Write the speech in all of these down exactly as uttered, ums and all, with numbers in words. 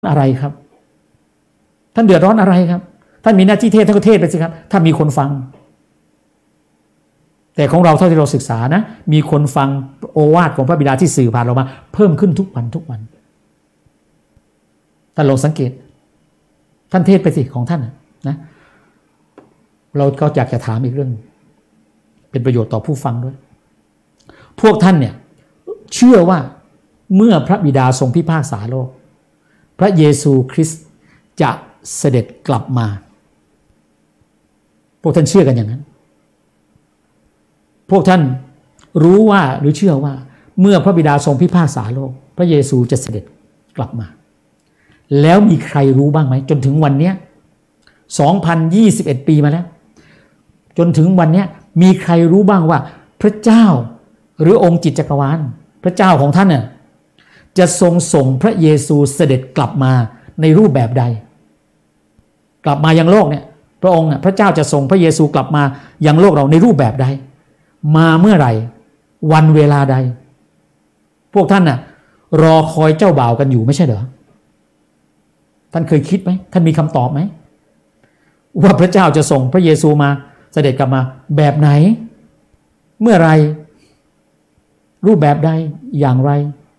อะไรครับท่านเดือดร้อนอะไรครับท่านมีหน้าที่เทศท่านก็เทศไปสิครับถ้ามีคนฟังแต่ของเราเท่าที่เราศึกษานะมีคนฟังโอวาทของพระบิดาที่สื่อผ่านเรามาเพิ่มขึ้นทุกวันทุกวันท่านลองสังเกตท่านเทศไปสิของท่านนะเราก็อยากจะถามอีกเรื่องเป็นประโยชน์ต่อผู้ฟังด้วยพวกท่านเนี่ยเชื่อว่าเมื่อพระบิดาทรงพิพากษาโลกพระเยซูคริสต์จะเสด็จกลับมาพวกท่านเชื่อกันอย่างนั้นพวกท่านรู้ว่าหรือเชื่อว่าเมื่อพระบิดาทรงพิพากษาโลกพระเยซูจะเสด็จกลับมาแล้วมีใครรู้บ้างไหมจนถึงวันนี้สองพันยี่สิบเอ็ดปีมาแล้วจนถึงวันนี้มีใครรู้บ้างว่าพระเจ้าหรือองค์จิตจักรวาลพระเจ้าของท่านน่ะจะทรงส่งพระเยซูเสด็จกลับมาในรูปแบบใดกลับมายังโลกเนี่ยพระองค์พระเจ้าจะส่งพระเยซูกลับมายังโลกเราในรูปแบบใดมาเมื่อไหร่วันเวลาใดพวกท่านน่ะรอคอยเจ้าบ่าวกันอยู่ไม่ใช่เหรอท่านเคยคิดไหมท่านมีคำตอบไหมว่าพระเจ้าจะส่งพระเยซูมาเสด็จกลับมาแบบไหนเมื่อไรรูปแบบใดอย่างไร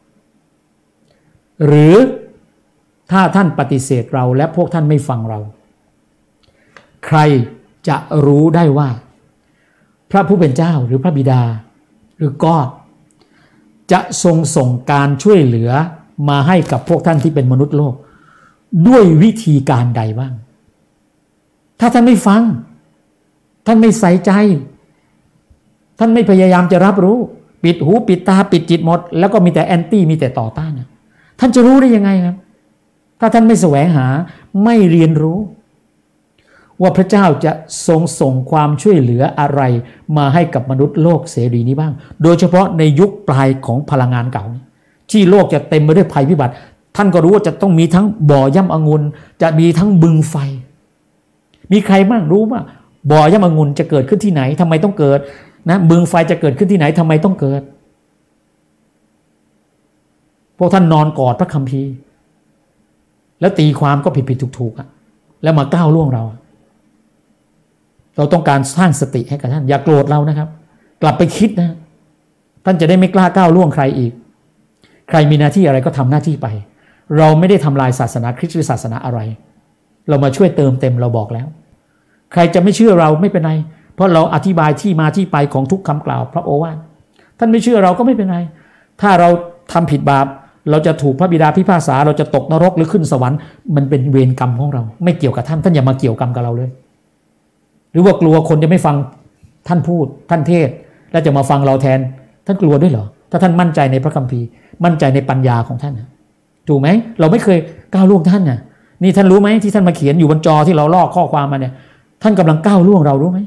หรือถ้าท่านปฏิเสธเราและพวกท่านไม่ฟังเราใครจะรู้ได้ว่าพระผู้เป็นเจ้าหรือพระบิดาหรือก็จะทรงส่งการช่วยเหลือมาให้กับพวกท่านที่เป็นมนุษย์โลกด้วยวิธีการใดบ้างถ้าท่านไม่ฟังท่านไม่ใส่ใจท่านไม่พยายามจะรับรู้ปิดหูปิดตาปิดจิตหมดแล้วก็มีแต่แอนตี้มีแต่ต่อต้านท่านจะรู้ได้ยังไงครับถ้าท่านไม่แสวงหาไม่เรียนรู้ว่าพระเจ้าจะทรงส่งความช่วยเหลืออะไรมาให้กับมนุษย์โลกเสรีนี้บ้างโดยเฉพาะในยุคปลายของพลังงานเก่าที่โลกจะเต็มไปด้วยภัยพิบัติท่านก็รู้ว่าจะต้องมีทั้งบ่อย่ำองุ่นจะมีทั้งบึงไฟมีใครบ้างรู้ว่าบ่อย่ำองุ่นจะเกิดขึ้นที่ไหนทำไมต้องเกิดนะบึงไฟจะเกิดขึ้นที่ไหนทำไมต้องเกิดพวกท่านนอนกอดพระคัมภีร์แล้วตีความก็ผิดๆถูกๆอ่ะแล้วมาก้าวล่วงเราเราต้องการสร้างสติให้กับท่านอย่าโกรธเรานะครับกลับไปคิดนะท่านจะได้ไม่กล้าก้าวล่วงใครอีกใครมีหน้าที่อะไรก็ทำหน้าที่ไปเราไม่ได้ทำลายศาสนาคริสต์หรือศาสนาอะไรเรามาช่วยเติมเต็มเราบอกแล้วใครจะไม่เชื่อเราไม่เป็นไรเพราะเราอธิบายที่มาที่ไปของทุกคำกล่าวพระโอวาทท่านไม่เชื่อเราก็ไม่เป็นไรถ้าเราทำผิดบาปเราจะถูกพระบิดาพิพากษาเราจะตกนรกหรือขึ้นสวรรค์มันเป็นเวรกรรมของเราไม่เกี่ยวกับท่านท่านอย่ามาเกี่ยวกรรมกับเราเลยหรือว่ากลัวคนจะไม่ฟังท่านพูดท่านเทศแล้วจะมาฟังเราแทนท่านกลัวด้วยเหรอถ้าท่านมั่นใจในพระคัมภีร์มั่นใจในปัญญาของท่านนะถูกไหมเราไม่เคยก้าวล่วงท่านนะนี่ท่านรู้ไหมที่ท่านมาเขียนอยู่บนจอที่เราลอกข้อความมาเนี่ยท่านกำลังก้าวล่วงเรารู้ไหม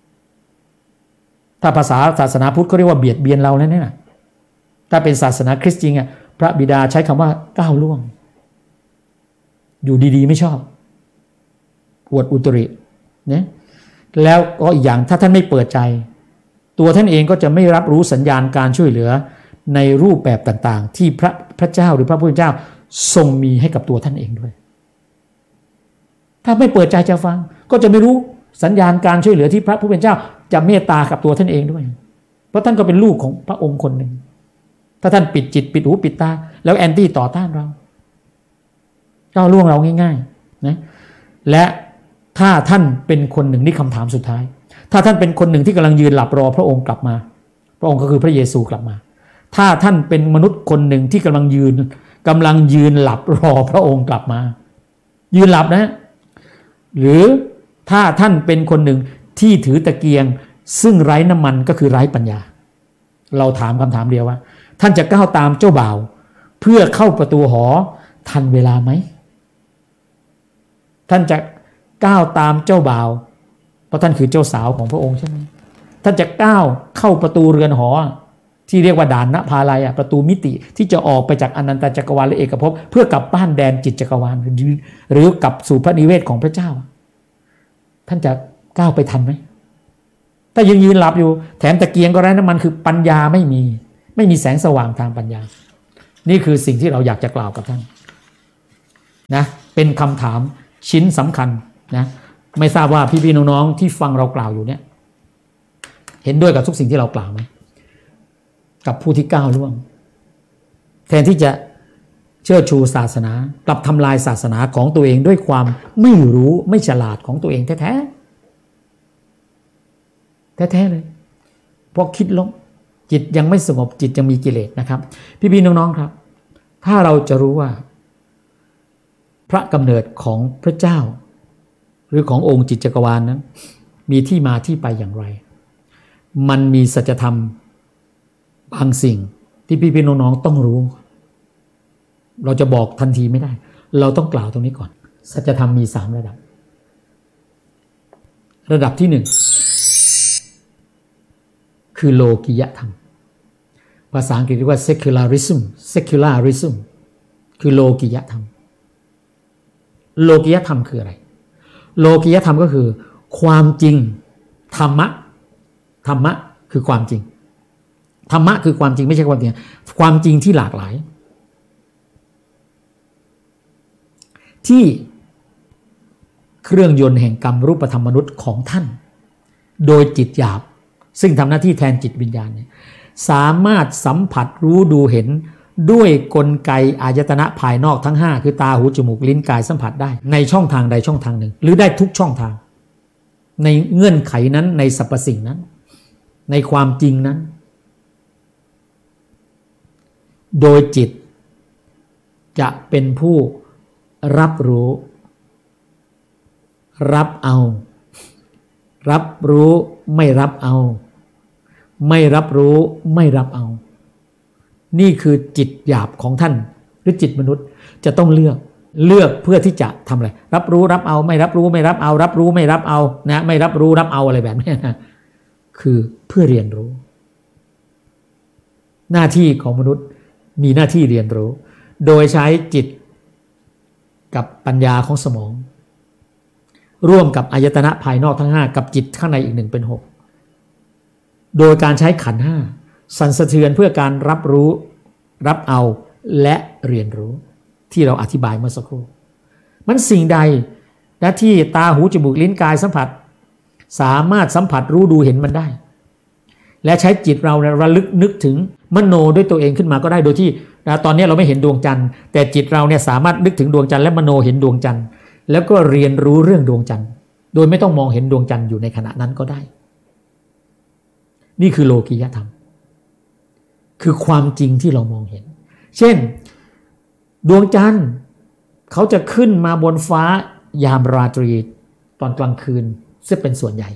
ถ้าภาษาศาสนาพุทธเขาเรียกว่าเบียดเบียนเราแล้วเนี่ยถ้าเป็นศาสนาคริสต์จริงอ่ะพระบิดาใช้คำว่าก้าวล่วงอยู่ดีๆไม่ชอบอวดอุตริเนี่ยแล้วก็อีกอย่างถ้าท่านไม่เปิดใจตัวท่านเองก็จะไม่รับรู้สัญญาณการช่วยเหลือในรูปแบบต่างๆที่พระพระเจ้าหรือพระผู้เป็นเจ้าทรงมีให้กับตัวท่านเองด้วยถ้าไม่เปิดใจจะฟังก็จะไม่รู้สัญญาณการช่วยเหลือที่พระผู้เป็นเจ้าจะเมตตากับตัวท่านเองด้วยเพราะท่านก็เป็นลูกของพระองค์คนหนึ่งถ้าท่านปิดจิตปิดหูปิดตาแล้วแอนตี้ต่อต้านเราก้าวล่วงเราง่ายๆนะและถ้าท่านเป็นคนหนึ่งนี่คำถามสุดท้ายถ้าท่านเป็นคนหนึ่งที่กำลังยืนหลับรอพระองค์กลับมาพระองค์ก็คือพระเยซูกลับมาถ้าท่านเป็นมนุษย์คนหนึ่งที่กำลังยืนกำลังยืนหลับรอพระองค์กลับมายืนหลับนะหรือถ้าท่านเป็นคนหนึ่งที่ถือตะเกียงซึ่งไร้น้ำมันก็คือไร้ปัญญาเราถามคำถามเดียวว่าท่านจะก้าวตามเจ้าบ่าวเพื่อเข้าประตูหอทันเวลาไหมท่านจะก้าวตามเจ้าบ่าวเพราะท่านคือเจ้าสาวของพระองค์ใช่ไหมท่านจะก้าวเข้าประตูเรือนหอที่เรียกว่าด่านณภาลัยประตูมิติที่จะออกไปจากอนันตจักรวาลและเอกภพเพื่อกลับบ้านแดนจิตจักรวาลหรือกลับสู่พระนิเวศของพระเจ้าท่านจะก้าวไปทันไหมถ้ายังยืนหลับอยู่แถมตะเกียงก็ไร้น้ำมันคือปัญญาไม่มีไม่มีแสงสว่างทางปัญญานี่คือสิ่งที่เราอยากจะกล่าวกับท่านนะเป็นคำถามชิ้นสำคัญนะไม่ทราบว่าพี่ๆน้องๆที่ฟังเรากล่าวอยู่เนี่ยเห็นด้วยกับทุกสิ่งที่เรากล่าวไหมกับผู้ที่ก้าวล่วงแทนที่จะเชิดชูศาสนากลับทำลายศาสนาของตัวเองด้วยความไม่รู้ไม่ฉลาดของตัวเองแท้ๆแท้ๆเลยเพราะคิดลบจิตยังไม่สงบจิตยังมีกิเลสนะครับพี่ๆน้องๆครับถ้าเราจะรู้ว่าพระกำเนิดของพระเจ้าหรือขององค์จิตจักรวาลนั้นมีที่มาที่ไปอย่างไรมันมีสัจธรรมบางสิ่งที่พี่ๆน้องๆต้องรู้เราจะบอกทันทีไม่ได้เราต้องกล่าวตรงนี้ก่อนสัจธรรมมีสามระดับระดับที่หนึ่งคือโลกิยธรรมภาษาอังกฤษเรียกว่า secularism secularism คือโลกิยธรรมโลกิยธรรมคืออะไรโลกิยธรรมก็คือความจริงธรรมะธรรมะคือความจริงธรรมะคือความจริงไม่ใช่ความจริงความจริงที่หลากหลายที่เครื่องยนต์แห่งกรรมรูปธรรมมนุษย์ของท่านโดยจิตหยาบซึ่งทำหน้าที่แทนจิตวิญญาณเนี่ยสามารถสัมผัสรู้ดูเห็นด้วยกลไกอายตนะภายนอกทั้งห้าคือตาหูจมูกลิ้นกายสัมผัสได้ในช่องทางใดช่องทางหนึ่งหรือได้ทุกช่องทางในเงื่อนไขนั้นในสรรพสิ่งนั้นในความจริงนั้นโดยจิตจะเป็นผู้รับรู้รับเอารับรู้ไม่รับเอาไม่รับรู้ไม่รับเอานี่คือจิตหยาบของท่านหรือจิตมนุษย์จะต้องเลือกเลือกเพื่อที่จะทำอะไรรับรู้รับเอาไม่รับรู้ไม่รับเอารับรู้ไม่รับเอานะไม่รับรู้รับเอาอะไรแบบนี้นะคือเพื่อเรียนรู้หน้าที่ของมนุษย์มีหน้าที่เรียนรู้โดยใช้จิตกับปัญญาของสมองร่วมกับอายตนะภายนอกทั้งห้ากับจิตข้างในอีกหนึ่งเป็นหกโดยการใช้ขันธ์ห้าสั่นสะเทือนเพื่อการรับรู้รับเอาและเรียนรู้ที่เราอธิบายเมื่อสักครู่มันสิ่งใดนะที่ตาหูจมูกลิ้นกายสัมผัสสามารถสัมผัสรู้ดูเห็นมันได้และใช้จิตเราระลึกนึกถึงมโนด้วยตัวเองขึ้นมาก็ได้โดยที่นะตอนนี้เราไม่เห็นดวงจันทร์แต่จิตเราเนี่ยสามารถนึกถึงดวงจันทร์และมโนเห็นดวงจันทร์แล้วก็เรียนรู้เรื่องดวงจันทร์โดยไม่ต้องมองเห็นดวงจันทร์อยู่ในขณะนั้นก็ได้นี่คือโลกิยธรรมคือความจริงที่เรามองเห็นเช่นดวงจันทร์เขาจะขึ้นมาบนฟ้ายามราตรีตอนกลางคืนซึ่งเป็นส่วนใหญ่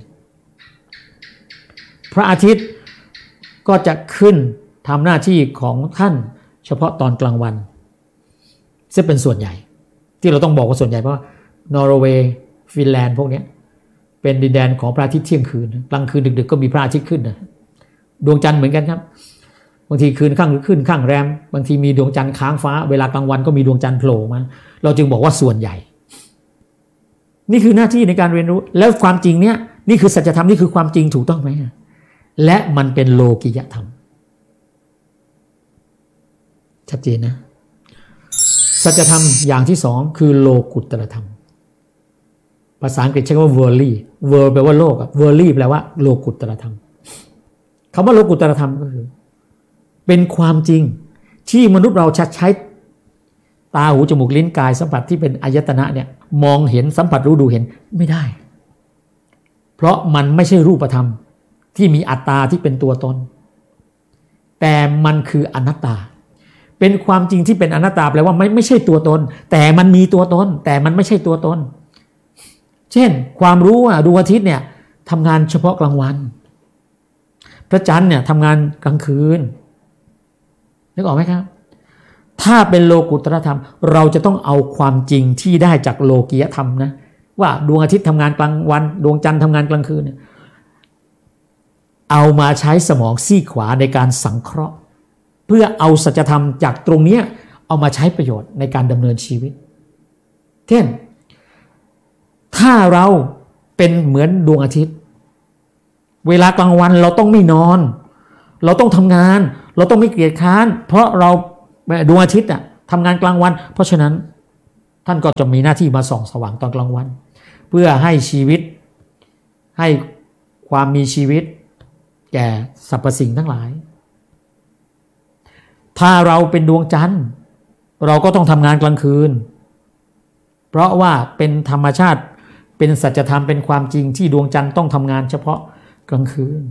พระอาทิตย์ก็จะขึ้นทำหน้าที่ของท่านเฉพาะตอนกลางวันซึ่งเป็นส่วนใหญ่ที่เราต้องบอกว่าส่วนใหญ่เพราะนอร์เวย์ฟินแลนด์พวกนี้เป็นดินแดนของพระอาทิตย์เที่ยงคืนกลางคืนดึกๆก็มีพระอาทิตย์ขึ้นนะดวงจันทร์เหมือนกันครับบางทีคืนข้างหรือขึ้นข้างแรมบางทีมีดวงจันทร์ค้างฟ้าเวลากลางวันก็มีดวงจันทร์โผล่มาเราจึงบอกว่าส่วนใหญ่นี่คือหน้าที่ในการเรียนรู้แล้วความจริงเนี้ยนี่คือสัจธรรมนี่คือความจริงถูกต้องไหมและมันเป็นโลกิยธรรมชัดเจนนะสัจธรรมอย่างที่สองคือโลกุตตรธรรมภาษาอังกฤษใช้คำว่า worldly world แปลว่าโลก worldly แปลว่าโลกุตตรธรรมคำว่าโลกุตตรธรรมก็คือเป็นความจริงที่มนุษย์เราจะใช้ตาหูจมูกลิ้นกายสัมผัสที่เป็นอายตนะเนี่ยมองเห็นสัมผัสรู้ดูเห็นไม่ได้เพราะมันไม่ใช่รูปธรรมที่มีอัตตาที่เป็นตัวตนแต่มันคืออนัตตาเป็นความจริงที่เป็นอนัตตาแปลว่าไม่ไม่ใช่ตัวตนแต่มันมีตัวตนแต่มันไม่ใช่ตัวตนเช่นความรู้ว่าดวงอาทิตย์เนี่ยทำงานเฉพาะกลางวันพระจันทร์เนี่ยทำงานกลางคืนนึกออกไหมครับถ้าเป็นโลกุตตรธรรมเราจะต้องเอาความจริงที่ได้จากโลกิยธรรมนะว่าดวงอาทิตย์ทำงานกลางวันดวงจันทร์ทำงานกลางคืนเนี่ยเอามาใช้สมองซีกขวาในการสังเคราะห์เพื่อเอาสัจธรรมจากตรงนี้เอามาใช้ประโยชน์ในการดำเนินชีวิตเช่นถ้าเราเป็นเหมือนดวงอาทิตย์เวลากลางวันเราต้องไม่นอนเราต้องทำงานเราต้องไม่เกียจคร้านเพราะเราดวงอาทิตย์อะทำงานกลางวันเพราะฉะนั้นท่านก็จะมีหน้าที่มาส่องสว่างตอนกลางวันเพื่อให้ชีวิตให้ความมีชีวิตแก่สรรพสิ่งทั้งหลายถ้าเราเป็นดวงจันทร์เราก็ต้องทำงานกลางคืนเพราะว่าเป็นธรรมชาติเป็นสัจธรรมเป็นความจริงที่ดวงจันทร์ต้องทำงานเฉพาะกลางคืน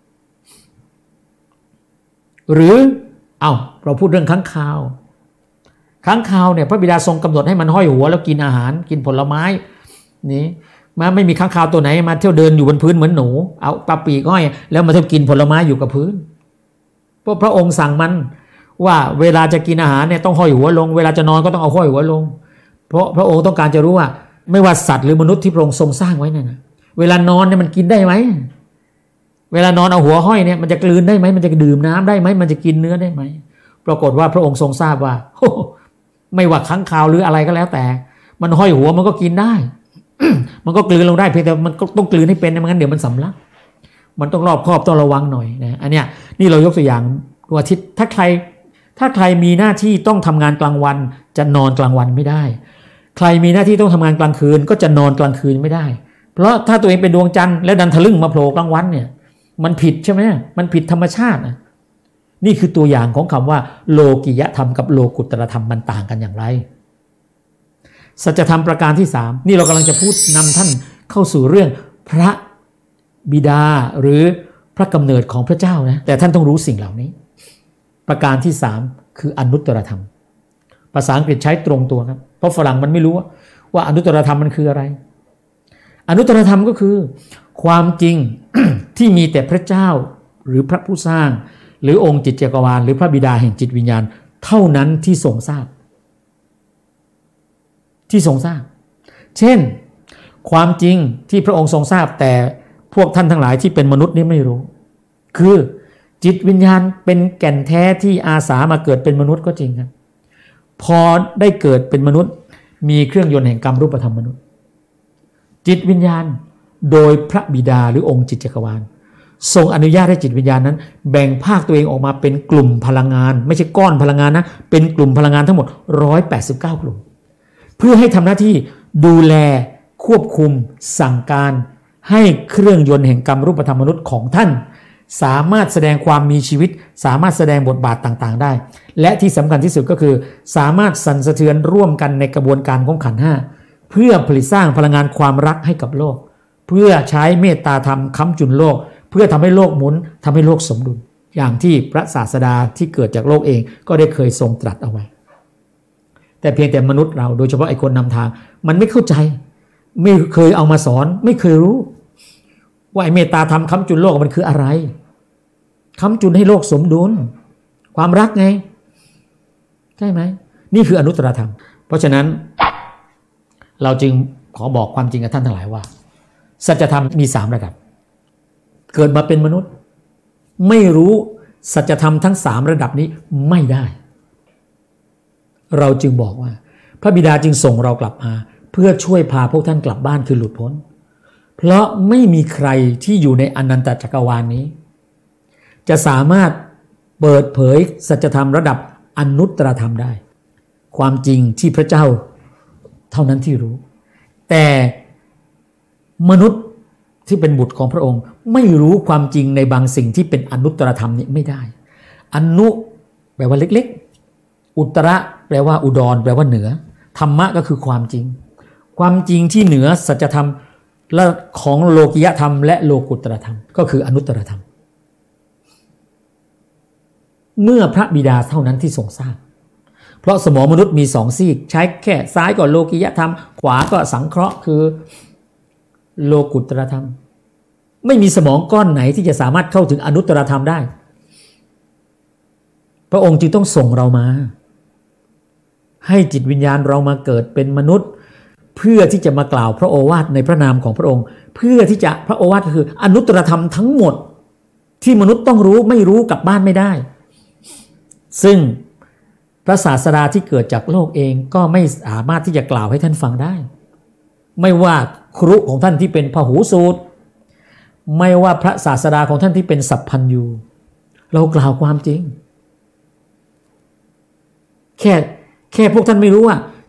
หรือเอาเราพูดเรื่องค้างคาวค้างคาวเนี่ยพระบิดาทรงกำหนดให้มันห้อยหัวแล้วกินอาหารกินผลไม้นี่มาไม่มีค้างคาวตัวไหนมาเที่ยวเดินอยู่บนพื้นเหมือนหนูเอาปลาปีกห้อยแล้วมาเที่ยวกินผลไม้อยู่กับพื้นเพราะพระองค์สั่งมันว่าเวลาจะกินอาหารเนี่ยต้องห้อยหัวลงเวลาจะนอนก็ต้องเอาห้อยหัวลงเพราะพระองค์ต้องการจะรู้ว่าไม่ว่าสัตว์หรือมนุษย์ที่พระองค์ทรงสร้างไว้เนี่ยนะเวลานอนเนี่ยมันกินได้ไหมเวลานอนเอาหัวห้อยเนี่ยมันจะกลืนได้ไหมมันจะดื่มน้ำได้ไหมมันจะกินเนื้อได้ไหมปรากฏว่าพระองค์ทรงทราบว่าไม่ว่าค้างคาวหรืออะไรก็แล้วแต่มันห้อยหัวมันก็กินได้ มันก็กลืนลงได้เพียงแต่มันก็ต้องกลืนให้เป็นไม่งั้นเดี๋ยวมันสำลักมันต้องรอบคอบต้องระวังหน่อยนะอันเนี้ยนี่เรายกตัวอย่างว่าทิศถ้าใครถ้าใครมีหน้าที่ต้องทำงานกลางวันจะนอนกลางวันไม่ได้ใครมีหน้าที่ต้องทำงานกลางคืนก็จะนอนกลางคืนไม่ได้เพราะถ้าตัวเองเป็นดวงจันทร์แล้วดันทะลึ่งมาโผล่กลางวันเนี่ยมันผิดใช่ไหมมันผิดธรรมชาตินะนี่คือตัวอย่างของคำว่าโลกิยธรรมกับโลกุตตรธรรมมันต่างกันอย่างไรสัจธรรมประการที่สามนี่เรากำลังจะพูดนำท่านเข้าสู่เรื่องพระบิดาหรือพระกำเนิดของพระเจ้านะแต่ท่านต้องรู้สิ่งเหล่านี้ประการที่สามคืออนุตตรธรรมภาษาอังกฤษใช้ตรงตัวครับเพราะฝรั่งมันไม่รู้ว่าอนุตตรธรรมมันคืออะไรอนุตตรธรรมก็คือความจริง ที่มีแต่พระเจ้าหรือพระผู้สร้างหรือองค์จิตจักรวาลหรือพระบิดาแห่งจิตวิญญาณเท่านั้นที่ทรงทราบที่ทรงทราบเช่นความจริงที่พระองค์ทรงทราบแต่พวกท่านทั้งหลายที่เป็นมนุษย์นี่ไม่รู้คือจิตวิญญาณเป็นแก่นแท้ที่อาสามาเกิดเป็นมนุษย์ก็จริงครับพอได้เกิดเป็นมนุษย์มีเครื่องยนต์แห่งกรรมรูปธรรมมนุษย์จิตวิญญาณโดยพระบิดาหรือองค์จิตจักรวาลทรงอนุญาตให้จิตวิญญาณนั้นแบ่งภาคตัวเองออกมาเป็นกลุ่มพลังงานไม่ใช่ก้อนพลังงานนะเป็นกลุ่มพลังงานทั้งหมดหนึ่งร้อยแปดสิบเก้ากลุ่มเพื่อให้ทำหน้าที่ดูแลควบคุมสั่งการให้เครื่องยนต์แห่งกรรมรูปธรรมมนุษย์ของท่านสามารถแสดงความมีชีวิตสามารถแสดงบทบาทต่างๆได้และที่สำคัญที่สุดก็คือสามารถสั่นสะเทือนร่วมกันในกระบวนการของขันธ์ห้าเพื่อผลิตสร้างพลังงานความรักให้กับโลกเพื่อใช้เมตตาธรรมค้ำจุนโลกเพื่อทำให้โลกหมุนทำให้โลกสมดุลอย่างที่พระศาสดาที่เกิดจากโลกเองก็ได้เคยทรงตรัสเอาไว้แต่เพียงแต่มนุษย์เราโดยเฉพาะไอ้คนนำทางมันไม่เข้าใจไม่เคยเอามาสอนไม่เคยรู้ว่าไอ้เมตตาธรรมค้ำจุนโลกมันคืออะไรค้ำจุนให้โลกสมดุลความรักไงใช่ไหมนี่คืออนุตตรธรรมเพราะฉะนั้นเราจึงขอบอกความจริงกับท่านทั้งหลายว่าสัจธรรมมีสามระดับเกิดมาเป็นมนุษย์ไม่รู้สัจธรรมทั้งสามระดับนี้ไม่ได้เราจึงบอกว่าพระบิดาจึงส่งเรากลับมาเพื่อช่วยพาพวกท่านกลับบ้านคือหลุดพ้นเพราะไม่มีใครที่อยู่ในอนันตจักรวาลนี้จะสามารถเปิดเผยสัจธรรมระดับอนุตตรธรรมได้ความจริงที่พระเจ้าเท่านั้นที่รู้แต่มนุษย์ที่เป็นบุตรของพระองค์ไม่รู้ความจริงในบางสิ่งที่เป็นอนุตตรธรรมนี้ไม่ได้อนุแปลว่าเล็กๆอุตระแปลว่าอุดรแปลว่าเหนือธรรมะก็คือความจริงความจริงที่เหนือสัจธรรมและของโลกิยธรรมและโลกุตตรธรรมก็คืออนุตตรธรรมเมื่อพระบิดาเท่านั้นที่ทรงทราบเพราะสมองมนุษย์มีสองซีกใช้แค่ซ้ายก็โลกิยธรรมขวาก็สังเคราะห์คือโลกุตตรธรรมไม่มีสมองก้อนไหนที่จะสามารถเข้าถึงอนุตตรธรรมได้พระองค์จึงต้องส่งเรามาให้จิตวิญญาณเรามาเกิดเป็นมนุษย์เพื่อที่จะมากล่าวพระโอวาทในพระนามของพระองค์เพื่อที่จะพระโอวาทก็คืออนุตตรธรรมทั้งหมดที่มนุษย์ต้องรู้ไม่รู้กลับบ้านไม่ได้ซึ่งพระศาสดาที่เกิดจากโลกเองก็ไม่สามารถที่จะกล่าวให้ท่านฟังได้ไม่ว่าครุของท่านที่เป็นพหูสูตรไม่ว่าพระศาสดาของท่านที่เป็นสัพพัญญูเรากล่าวความจริงแค่แค่พวกท่านไม่รู้ว่า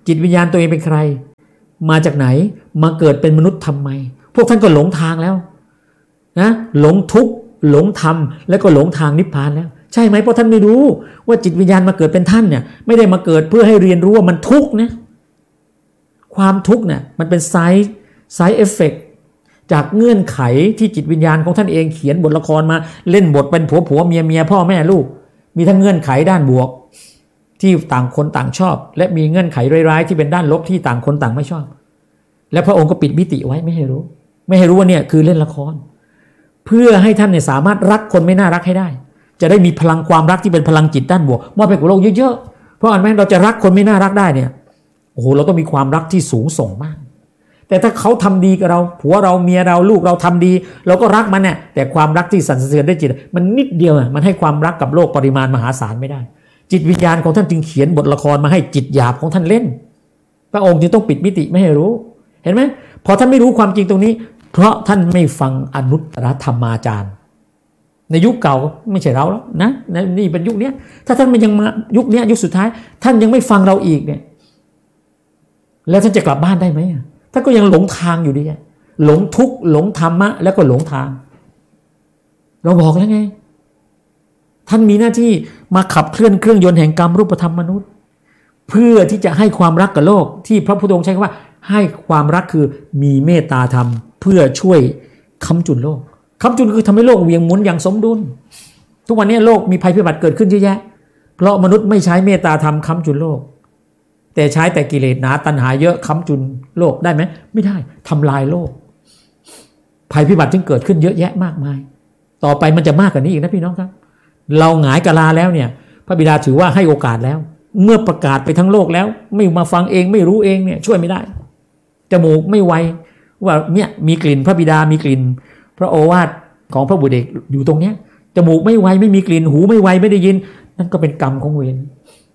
จิตวิญญาณตัวเองเป็นใครมาจากไหนมาเกิดเป็นมนุษย์ทำไมพวกท่านก็หลงทางแล้วนะหลงทุกข์หลงธรรมแล้วก็หลงทางนิพพานแล้วใช่ไหมเพราะท่านไม่รู้ว่าจิตวิญญาณมาเกิดเป็นท่านเนี่ยไม่ได้มาเกิดเพื่อให้เรียนรู้ว่ามันทุกข์นะความทุกข์เนี่ยมันเป็นไซด์ไซด์เอฟเฟกต์จากเงื่อนไขที่จิตวิญญาณของท่านเองเขียนบทละครมาเล่นบทเป็นผัวผัวเมียเมียพ่อแม่ลูกมีทั้งเงื่อนไขด้านบวกที่ต่างคนต่างชอบและมีเงื่อนไขร้ายๆที่เป็นด้านลบที่ต่างคนต่างไม่ชอบและพระองค์ก็ปิดมิติไว้ไม่ให้รู้ไม่ให้รู้ว่าเนี่ยคือเล่นละครเพื่อให้ท่านเนี่ยสามารถรักคนไม่น่ารักให้ได้จะได้มีพลังความรักที่เป็นพลังจิตด้านบวกมอบให้กับโลกเยอะๆเพราะอันแม้เราจะรักคนไม่น่ารักได้เนี่ยโอ้โหเราต้องมีความรักที่สูงส่งมากแต่ถ้าเขาทำดีกับเราผัวเราเมียเราลูกเราทำดีเราก็รักมันเนี่ยแต่ความรักที่สั่นสะเทือนด้วยจิตมันนิดเดียวมันให้ความรักกับโลกปริมาณมหาศาลไม่ได้จิตวิญญาณของท่านจึงเขียนบทละครมาให้จิตหยาบของท่านเล่นพระองค์จึงต้องปิดมิติไม่ให้รู้เห็นไหมพอท่านไม่รู้ความจริงตรงนี้เพราะท่านไม่ฟังอนุตตรธรรมาจารย์ในยุคเก่าไม่ใช่เราแล้วนะนี่เป็นยุคนี้ถ้าท่านมันยังมายุคนี้ยุคสุดท้ายท่านยังไม่ฟังเราอีกเนี่ยแล้วท่านจะกลับบ้านได้ไหมท่านก็ยังหลงทางอยู่ดีหลงทุกข์หลงธรรมะแล้วก็หลงทางเราบอกแล้วไงท่านมีหน้าที่มาขับเคลื่อนเครื่องยนต์แห่งกรรมรูปธรรมมนุษย์เพื่อที่จะให้ความรักกับโลกที่พระพุทธองค์ใช้คำว่าให้ความรักคือมีเมตตาธรรมเพื่อช่วยค้ำจุนโลกค้ำจุนคือทำให้โลกเวียงหมุนอย่างสมดุลทุกวันนี้โลกมีภัยพิบัติเกิดขึ้นเยอะแยะเพราะมนุษย์ไม่ใช้เมตตาธรรมค้ำจุนโลกแต่ใช้แต่กิเลสหนาตัณหาเยอะค้ำจุนโลกได้ไหมไม่ได้ทำลายโลกภัยพิบัติจึงเกิดขึ้นเยอะแยะมากมายต่อไปมันจะมากกว่านี้อีกนะพี่น้องครับเราหงายกะลาแล้วเนี่ยพระบิดาถือว่าให้โอกาสแล้วเมื่อประกาศไปทั้งโลกแล้วไม่มาฟังเองไม่รู้เองเนี่ยช่วยไม่ได้จมูกไม่ไวว่าเนี่ยมีกลิ่นพระบิดามีกลิ่นพระโอวาทของพระบุตรเอกอยู่ตรงเนี้ยจมูกไม่ไวไม่มีกลิ่นหูไม่ไวไม่ได้ยินนั่นก็เป็นกรรมของเวร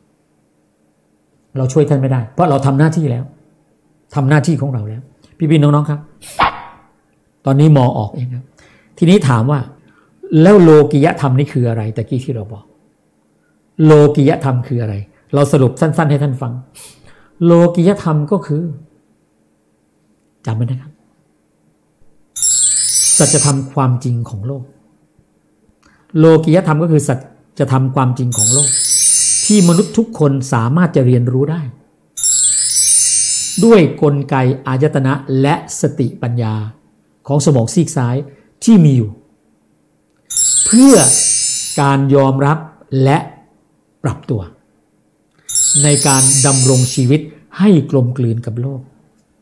เราช่วยท่านไม่ได้เพราะเราทำหน้าที่แล้วทำหน้าที่ของเราแล้วพี่ๆน้องๆครับตอนนี้มองออกเองครับทีนี้ถามว่าแล้วโลกิยธรรมนี่คืออะไรตะกี้ที่เราบอกโลกิยธรรมคืออะไรเราสรุปสั้นๆให้ท่านฟังโลกิยธรรมก็คือจำไว้นะครับสัจธรรมความจริงของโลกโลกิยธรรมก็คือสัจธรรมความจริงของโลกที่มนุษย์ทุกคนสามารถจะเรียนรู้ได้ด้วยกลไกอายตนะและสติปัญญาของสมองซีกซ้ายที่มีอยู่เพื่อการยอมรับและปรับตัวในการดำรงชีวิตให้กลมกลืนกับโลก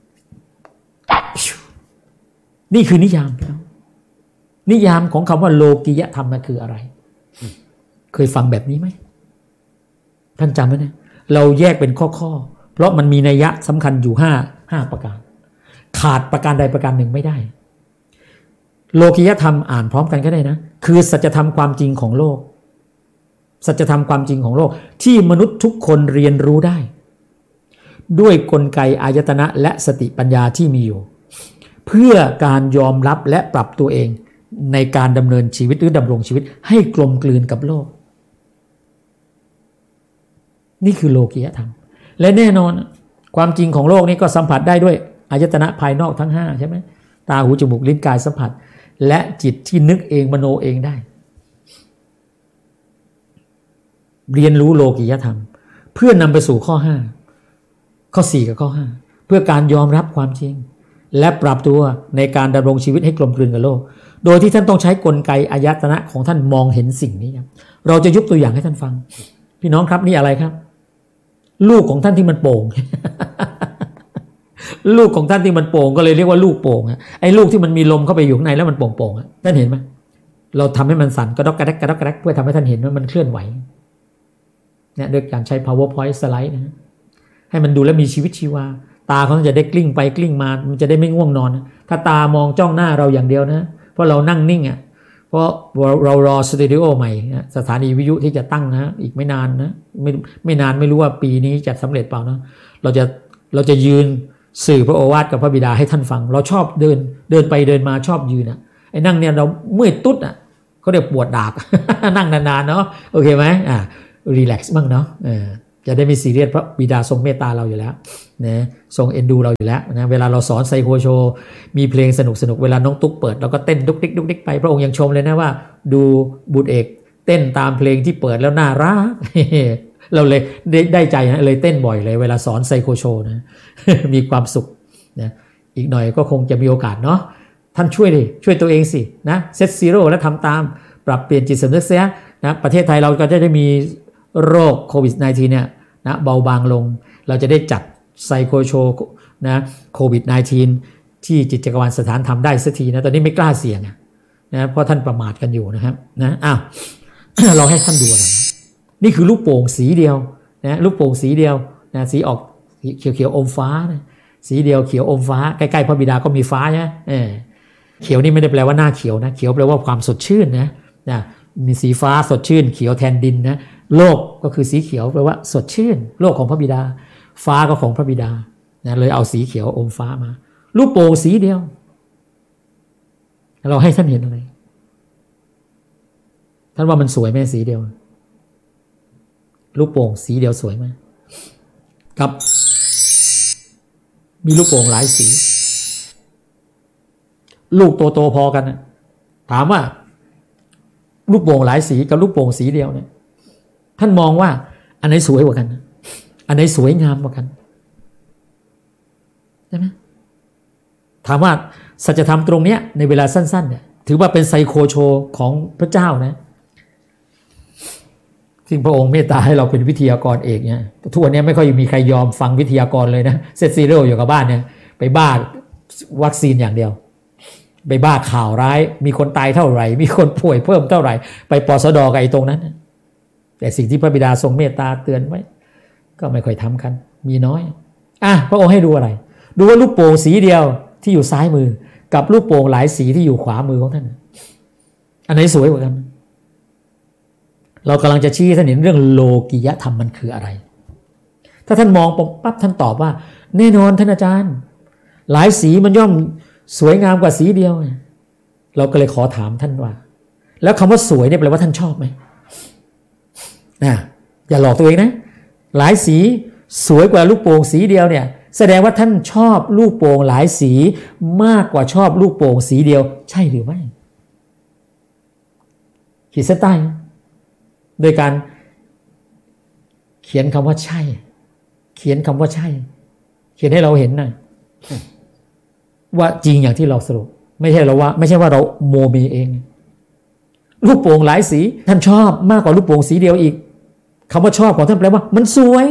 นี่คือนิยามแล้วนิยามของคำว่าโลกิยธรรมมันคืออะไรเคยฟังแบบนี้ไหมท่านจำไว้นะเราแยกเป็นข้อๆเพราะมันมีนัยยะสำคัญอยู่ห้าห้าประการขาดประการใดประการหนึ่งไม่ได้โลกิยธรรมอ่านพร้อมกันก็ได้นะคือสัจธรรมความจริงของโลกสัจธรรมความจริงของโลกที่มนุษย์ทุกคนเรียนรู้ได้ด้วยกลไกอายตนะและสติปัญญาที่มีอยู่เพื่อการยอมรับและปรับตัวเองในการดำเนินชีวิตหรือดำรงชีวิตให้กลมกลืนกับโลกนี่คือโลกิยธรรมและแน่นอนความจริงของโลกนี้ก็สัมผัสได้ด้วยอายตนะภายนอกทั้งห้าใช่ไหมตาหูจมูกลิ้นกายสัมผัสและจิตที่นึกเองมโนเองได้เรียนรู้โลกิยธรรมเพื่อนำไปสู่ข้อห้าข้อสี่กับข้อห้าเพื่อการยอมรับความจริงและปรับตัวในการดำรงชีวิตให้กลมกลืนกับโลกโดยที่ท่านต้องใช้กลไกอายตนะของท่านมองเห็นสิ่งนี้ครับเราจะยกตัวอย่างให้ท่านฟังพี่น้องครับนี่อะไรครับลูกของท่านที่มันโป่ง ลูกของท่านที่มันโป่งก็เลยเรียกว่าลูกโป่งไอ้ลูกที่มันมีลมเข้าไปอยู่ข้างในแล้วมันโป่งๆท่านเห็นไหมเราทำให้มันสั่นกระดกกระแดกกระดกกระแดกเพื่อทำให้ท่านเห็นว่ามันเคลื่อนไหวเนี่ยด้วยการใช้ powerpoint สไลด์นะให้มันดูแล้วมีชีวิตชีวาตาเขาจะได้กลิ้งไปกลิ้งมามันจะได้ไม่ง่วงนอนถ้าตามองจ้องหน้าเราอย่างเดียวนะเพราะเรานั่งนิ่งอ่ะเพราะเรารอสตูดิโอใหม่สถานีวิทยุที่จะตั้งนะอีกไม่นานนะไม่ไม่นานไม่รู้ว่าปีนี้จะสำเร็จเปล่านะเราจะเราจะยืนสื่อพระโอวาทกับพระบิดาให้ท่านฟังเราชอบเดินเดินไปเดินมาชอบยืนอ่ะไอ้นั่งเนี่ยเราเมื่อยตุ๊ดอ่ะเขาเรียกปวดดาก นั่งนานๆเนาะโอเคไหมอ่ารีแลกซ์บ้างเนาะเออจะได้ไม่ซีเรียสเพราะบิดาทรงเมตตาเราอยู่แล้วนะทรงเอ็นดูเราอยู่แล้วนะเวลาเราสอนไซโคโชมีเพลงสนุกสนุกเวลาน้องตุ๊กเปิดเราก็เต้นดุกดิกดุกดิกไปพระองค์ยังชมเลยนะว่าดูบุตรเอกเต้นตามเพลงที่เปิดแล้วน่ารัก เราเลยได้ได้ใจนะเลยเต้นบ่อยเลยเวลาสอนไซโคโชนะ มีความสุขนะอีกหน่อยก็คงจะมีโอกาสเนาะท่านช่วยดิช่วยตัวเองสินะเซตซีโร่แล้วทำตามปรับเปลี่ยนจิตสำนึกเสียนะประเทศไทยเราก็จะได้มีโรคโควิด สิบเก้า เนี่ยนะเบาบางลงเราจะได้จัดไซโคโชนะโควิด สิบเก้า ที่จิตจักรวาลสถานทำได้สักทีนะตอนนี้ไม่กล้าเสี่ยงนะเพราะท่านประมาทกันอยู่นะครับนะอ้าว เราให้ท่านดูอะไรนี่คือลูกโป่งสีเดียวนะลูกโป่งสีเดียวนะสีออกเขียวเขียวอมฟ้านะสีเดียวเขียวอมฟ้าใกล้ๆพระบิดาก็มีฟ้าใช่ไหมเออเขียวนี่ไม่ได้แปลว่าหน้าเขียวนะเขียวแปลว่าความสดชื่นนะนะมีสีฟ้าสดชื่นเขียวแทนดินนะโลกก็คือสีเขียวแปลว่าสดชื่นโลกของพระบิดาฟ้าก็ของพระบิดานะเลยเอาสีเขียวอมฟ้ามาลูกโป่งสีเดียวเราให้ท่านเห็นอะไรท่านว่ามันสวยไหมสีเดียวลูกโป่งสีเดียวสวยไหมครับมีลูกโป่งหลายสีลูกโตๆพอกันนะถามว่าลูกโป่งหลายสีกับลูกโป่งสีเดียวเนี่ยท่านมองว่าอันไหนสวยกว่ากันอันไหนสวยงามกว่ากันใช่ไหมถามว่าสัจธรรมตรงเนี้ยในเวลาสั้นๆเนี่ยถือว่าเป็นไซโคโชของพระเจ้านะซึ่งพระองค์เมตตาให้เราเป็นวิทยากรเอกเนี่ยทุกวันนี้ไม่ค่อยมีใครยอมฟังวิทยากรเลยนะเซตซีโร่อยู่กับบ้านเนี่ยไปบ้าวัคซีนอย่างเดียวไปบ้าข่าวร้ายมีคนตายเท่าไหร่มีคนป่วยเพิ่มเท่าไหร่ไปปสดกับไอ้ตรงนั้นแต่สิ่งที่พระบิดาทรงเมตตาเตือนไว้ก็ไม่ค่อยทำกันมีน้อยอ่ะพระองค์ให้ดูอะไรดูว่าลูกโป่งสีเดียวที่อยู่ซ้ายมือกับลูกโป่งหลายสีที่อยู่ขวามือของท่านอันไหนสวยกว่ากันเรากำลังจะชี้ท่านเห็นเรื่องโลกิยธรรมมันคืออะไรถ้าท่านมองปั๊บท่านตอบว่าแน่นอนท่านอาจารย์หลายสีมันย่อมสวยงามกว่าสีเดียวเราก็เลยขอถามท่านว่าแล้วคำว่าสวยเนี่ยแปลว่าท่านชอบไหมนะอย่าหลอกตัวเองนะหลายสีสวยกว่าลูกโป่งสีเดียวเนี่ยแสดงว่าท่านชอบลูกโป่งหลายสีมากกว่าชอบลูกโป่งสีเดียวใช่หรือไม่ขีดเส้นใต้โดยการเขียนคำว่าใช่เขียนคำว่าใช่เขียนให้เราเห็นนะว่าจริงอย่างที่เราสรุปไม่ใช่เราว่าไม่ใช่ว่าเราโมเมเองลูกโป่งหลายสีท่านชอบมากกว่าลูกโป่งสีเดียวอีกคำว่าชอบของท่านแปลว่ามันสวย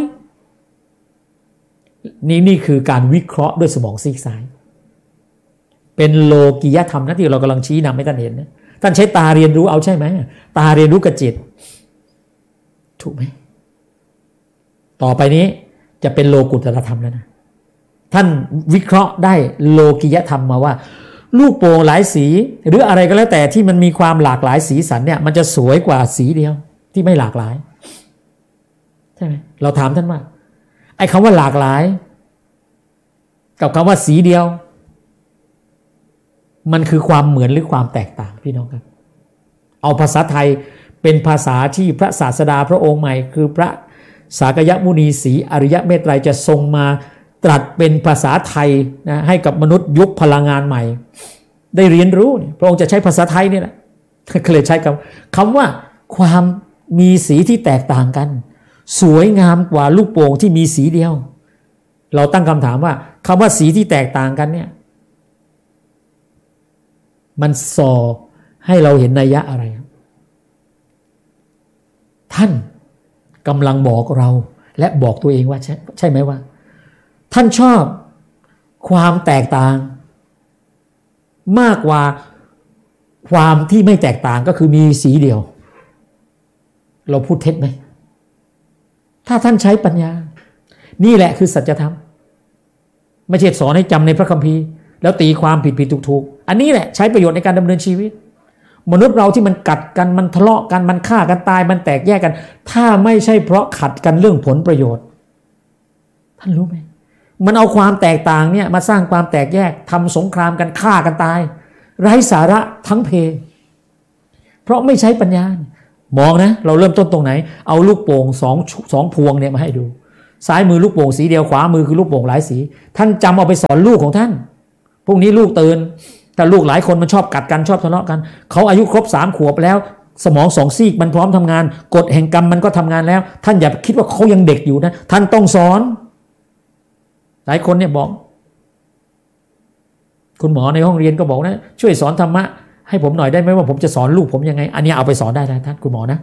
นี่นี่คือการวิเคราะห์ด้วยสมองซีกซ้ายเป็นโลกิยธรรมนะที่เรากำลังชี้นำให้ท่านเห็นนะท่านใช้ตาเรียนรู้เอาใช่ไหมตาเรียนรู้กับจิตถูกไหมต่อไปนี้จะเป็นโลกุตตรธรรมแล้วนะท่านวิเคราะห์ได้โลกิยธรรมมาว่าลูกโป่งหลายสีหรืออะไรก็แล้วแต่ที่มันมีความหลากหลายสีสันเนี่ยมันจะสวยกว่าสีเดียวที่ไม่หลากหลายใช่ไหมเราถามท่านว่าไอ้คำว่าหลากหลายกับคำว่าสีเดียวมันคือความเหมือนหรือความแตกต่างพี่น้องครับเอาภาษาไทยเป็นภาษาที่พระศาสดาพระองค์ใหม่คือพระสากยมุนีศรีอริยเมตไตรจะทรงมาตรัสเป็นภาษาไทยนะให้กับมนุษย์ยุคพลังงานใหม่ได้เรียนรู้พระองค์จะใช้ภาษาไทยนี่แหละก็เลยใช้คำคำว่าความมีสีที่แตกต่างกันสวยงามกว่าลูกโป่งที่มีสีเดียวเราตั้งคำถามว่าคำว่าสีที่แตกต่างกันเนี่ยมันส่อให้เราเห็นนัยยะอะไรท่านกำลังบอกเราและบอกตัวเองว่าใช่ใช่ไหมว่าท่านชอบความแตกต่างมากกว่าความที่ไม่แตกต่างก็คือมีสีเดียวเราพูดเท็จไหมถ้าท่านใช้ปัญญานี่แหละคือสัจธรรมไม่ใช่สอนให้จำในพระคัมภีร์แล้วตีความผิดผิดถูกถูกอันนี้แหละใช้ประโยชน์ในการดำเนินชีวิตมนุษย์เราที่มันกัดกันมันทะเลาะกันมันฆ่ากันตายมันแตกแยกกันถ้าไม่ใช่เพราะขัดกันเรื่องผลประโยชน์ท่านรู้ไหมมันเอาความแตกต่างเนี่ยมาสร้างความแตกแยกทำสงครามกันฆ่ากันตายไร้สาระทั้งเพเพราะไม่ใช้ปัญญามองนะเราเริ่มต้นตรงไหนเอาลูกโป่งสองสองพวงเนี่ยมาให้ดูซ้ายมือลูกโป่งสีเดียวขวามือคือลูกโป่งหลายสีท่านจำเอาไปสอนลูกของท่านพวกนี้ลูกตื่นแต่ลูกหลายคนมันชอบกัดกันชอบทะเลาะกันเขาอายุครบสามขวบแล้วสมองสองซีกมันพร้อมทำงานกฎแห่งกรรมมันก็ทำงานแล้วท่านอย่าคิดว่าเขายังเด็กอยู่นะท่านต้องสอนหลายคนเนี่ยบอกคุณหมอในห้องเรียนก็บอกนะช่วยสอนธรรมะให้ผมหน่อยได้ไหมว่าผมจะสอนลูกผมยังไงอันนี้เอาไปสอนได้นะท่านคุณหมอนะ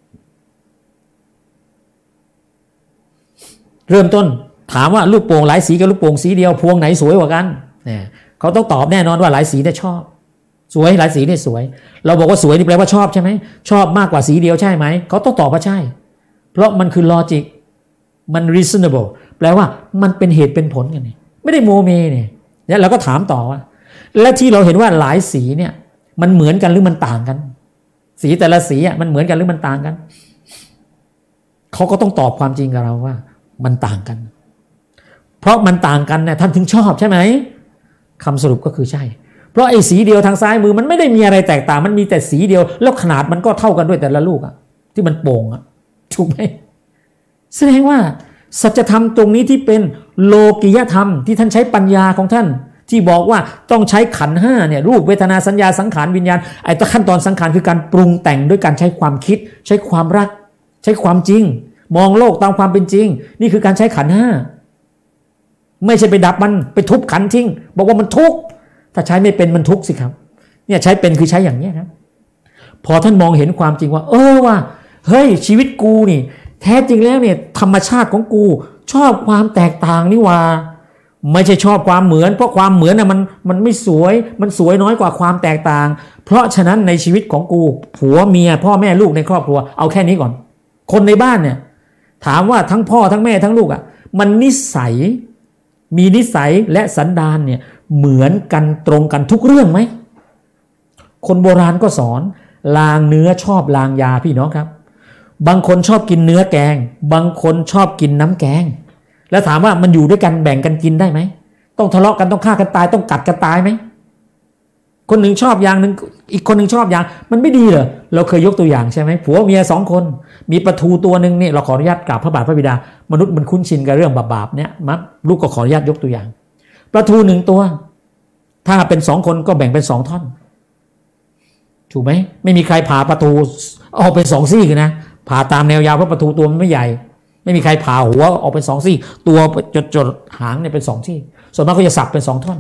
เริ่มต้นถามว่าลูกโป่งหลายสีกับลูกโป่งสีเดียวพวงไหนสวยกว่ากันเนี่ยเขาต้องตอบแน่นอนว่าหลายสีเนี่ยชอบสวยหลายสีเนี่ยสวยเราบอกว่าสวยนี่แปลว่าชอบใช่ไหมชอบมากกว่าสีเดียวใช่ไหมเขาต้องตอบว่าใช่เพราะมันคือลอจิกมัน reasonable แปลว่ามันเป็นเหตุเป็นผลกันนี่ไม่ได้โมเมเนี่ยแล้วเราก็ถามต่อว่าและที่เราเห็นว่าหลายสีเนี่ยมันเหมือนกันหรือมันต่างกันสีแต่ละสีอ่ะมันเหมือนกันหรือมันต่างกันเขาก็ต้องตอบความจริงกับเราว่ามันต่างกันเพราะมันต่างกันเนี่ยท่านถึงชอบใช่ไหมคำสรุปก็คือใช่เพราะไอ้สีเดียวทางซ้ายมือมันไม่ได้มีอะไรแตกต่างมันมีแต่สีเดียวแล้วขนาดมันก็เท่ากันด้วยแต่ละลูกอะที่มันโป่งอะถูกไหมแสดงว่าสัจธรรมตรงนี้ที่เป็นโลกิยธรรมที่ท่านใช้ปัญญาของท่านที่บอกว่าต้องใช้ขันธ์ห้าเนี่ยรูปเวทนาสัญญาสังขารวิญญาณไอ้ตัวขั้นตอนสังขารคือการปรุงแต่งด้วยการใช้ความคิดใช้ความรักใช้ความจริงมองโลกตามความเป็นจริงนี่คือการใช้ขันธ์ห้าไม่ใช่ไปดับมันไปทุบขันธ์ทิ้งบอกว่ามันทุกข์ถ้าใช้ไม่เป็นมันทุกข์สิครับเนี่ยใช้เป็นคือใช้อย่างนี้ครับพอท่านมองเห็นความจริงว่าเออว่าเฮ้ยชีวิตกูนี่แท้จริงแล้วเนี่ยธรรมชาติของกูชอบความแตกต่างนี่ว่าไม่ใช่ชอบความเหมือนเพราะความเหมือนน่ะมันมันไม่สวยมันสวยน้อยกว่าความแตกต่างเพราะฉะนั้นในชีวิตของกูผัวเมียพ่อแม่ลูกในครอบครัวเอาแค่นี้ก่อนคนในบ้านเนี่ยถามว่าทั้งพ่อทั้งแม่ทั้งลูกอ่ะมันนิสัยมีนิสัยและสันดานเนี่ยเหมือนกันตรงกันทุกเรื่องไหมคนโบราณก็สอนลางเนื้อชอบลางยาพี่น้องครับบางคนชอบกินเนื้อแกงบางคนชอบกินน้ำแกงแล้วถามว่ามันอยู่ด้วยกันแบ่งกันกินได้ไหมต้องทะเลาะกันต้องฆ่ากันตายต้องกัดกันตายไหมคนหนึ่งชอบอย่างหนึ่งอีกคนหนึ่งชอบอย่างมันไม่ดีเหรอเราเคยยกตัวอย่างใช่ไหมผัวเมียสองคนมีปลาทูตัวหนึ่งเนี่ยเราขออนุญาตกราบพระบาทพระบิดามนุษย์มันคุ้นชินกับเรื่องบาปๆเนี่ยมักลูกก็ขออนุญาตยกตัวอย่างปลาทูหนึ่งตัวถ้าเป็นสองคนก็แบ่งเป็นสองท่อนถูกไหมไม่มีใครผ่าปลาทูออกเป็นสองซี่กันนะผ่าตามแนวยาวเพราะปลาทูตัวมันไม่ใหญ่ไม่มีใครผ่าหัวออกเป็นสองซี่ตัวจดจดหางเนี่ยเป็นสองซี่ส่วนมากก็จะสับเป็นสองท่อน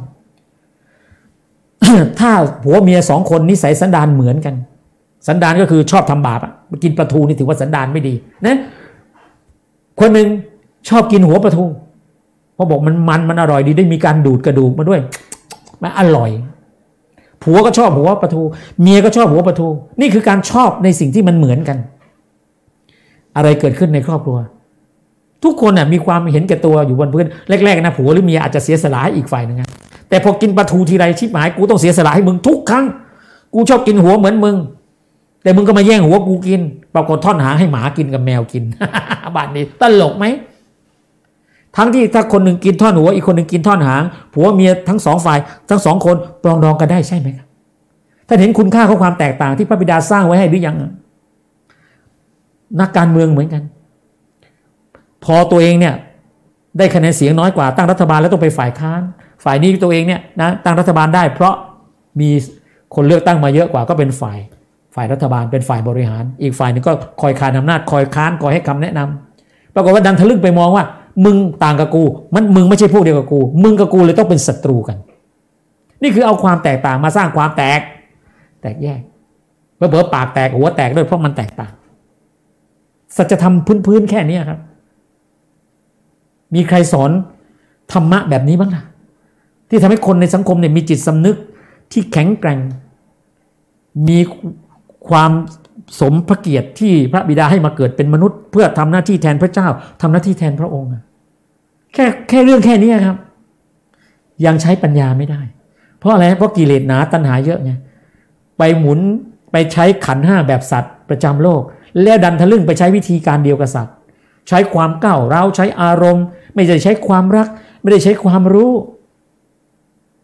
ถ้าผัวเมียสองคนนิสัยสันดานเหมือนกันสันดานก็คือชอบทำบาปอ่ะกินปลาทูนี่ถือว่าสันดานไม่ดีนะคนหนึ่งชอบกินหัวปลาทูเพราะบอกมันมันมันอร่อยดีได้มีการดูดกระดูกมาด้วยมันอร่อยผัวก็ชอบหัวปลาทูเมียก็ชอบหัวปลาทูนี่คือการชอบในสิ่งที่มันเหมือนกันอะไรเกิดขึ้นในครอบครัวทุกคนน่ะมีความเห็นแก่ตัวอยู่บนพื้นแรกๆนะผัวหรือเมียอาจจะเสียสละให้อีกฝ่ายนึงนะแต่พอกินปลาทูทีไรชิบหายกูต้องเสียสละให้มึงทุกครั้งกูชอบกินหัวเหมือนมึงแต่มึงก็มาแย่งหัวกูกินปรากฏท่อนหางให้หมากินกับแมวกิน บ้านนี้ตลกไหมทั้งที่ถ้าคนหนึ่งกินท่อนหัวอีกคนหนึ่งกินท่อนหางผัวเมียทั้งสองฝ่ายทั้งสองคนปรองดองกันได้ใช่ไหมครับท่านเห็นคุณค่าของความแตกต่างที่พระบิดาสร้างไว้ให้หรือยังนักการเมืองเหมือนกันพอตัวเองเนี่ยได้คะแนนเสียงน้อยกว่าตั้งรัฐบาลแล้วต้องไปฝ่ายค้านฝ่ายนี้ตัวเองเนี่ยนะตั้งรัฐบาลได้เพราะมีคนเลือกตั้งมาเยอะกว่าก็เป็นฝ่ายฝ่ายรัฐบาลเป็นฝ่ายบริหารอีกฝ่ายนึงก็คอยคานอำนาจคอยค้านคอยให้คำแนะนำปรากฏว่าดันทะลึ่งไปมองว่ามึงต่างกับกูมันมึงไม่ใช่พวกเดียวกับกูมึงกับกูเลยต้องเป็นศัตรูกันนี่คือเอาความแตกต่างมาสร้างความแตกแตกแยกเผลอๆปากแตกหัวแตกด้วยเพราะมันแตกต่างสัจธรรมพื้นๆแค่นี้ครับมีใครสอนธรรมะแบบนี้บ้างล่ะที่ทำให้คนในสังคมเนี่ยมีจิตสำนึกที่แข็งแกร่งมีความสมพระเกียรติที่พระบิดาให้มาเกิดเป็นมนุษย์เพื่อทำหน้าที่แทนพระเจ้าทำหน้าที่แทนพระองค์แค่แค่เรื่องแค่นี้ครับยังใช้ปัญญาไม่ได้เพราะอะไรเพราะกิเลสหนาตัณหาเยอะไงไปหมุนไปใช้ขันธ์ห้าแบบสัตว์ประจำโลกแล้วดันทะลึ่งไปใช้วิธีการเดียวกับสัตว์ใช้ความก้าวร้าวใช้อารมณ์ไม่ได้ใช้ความรักไม่ได้ใช้ความรู้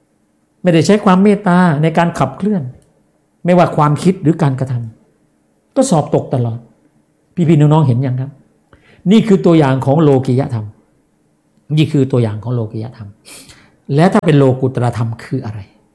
ไม่ได้ใช้ความเมตตาในการขับเคลื่อนไม่ว่าความคิดหรือการกระทก็สอบตกตลอดพี่ๆน้องๆเห็นยังครับนี่คือตัวอย่างของโลกิยธรรมนี่คือตัวอย่างของโลกิยธรรมและถ้าเป็นโลกุตตรธรรมคืออะไร